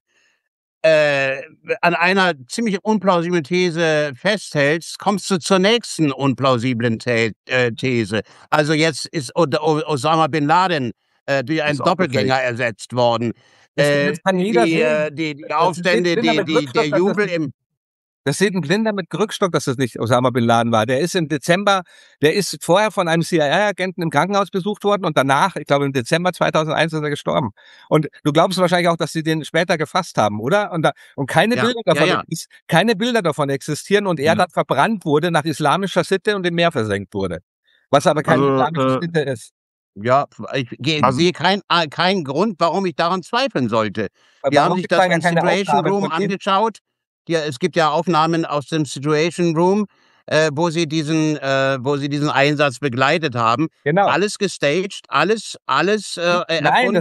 an einer ziemlich unplausiblen These festhältst, kommst du zur nächsten unplausiblen These. Also jetzt ist Osama Bin Laden durch einen Doppelgänger ersetzt worden. Das kann jeder sehen. die Aufstände, der Jubel im... Das sieht ein Blinder mit Krückstock, dass das nicht Osama Bin Laden war. Der ist im Dezember, der ist vorher von einem CIA-Agenten im Krankenhaus besucht worden und danach, ich glaube im Dezember 2001 ist er gestorben. Und du glaubst wahrscheinlich auch, dass sie den später gefasst haben, oder? Und keine Bilder davon existieren und er dann verbrannt wurde nach islamischer Sitte und im Meer versenkt wurde. Was aber keine islamische Sitte ist. Ja, ich sehe keinen Grund, warum ich daran zweifeln sollte. Die haben sich das im Situation Room angeschaut. Ja, es gibt ja Aufnahmen aus dem Situation Room, wo sie diesen Einsatz begleitet haben. Genau. Alles gestaged, alles Nein,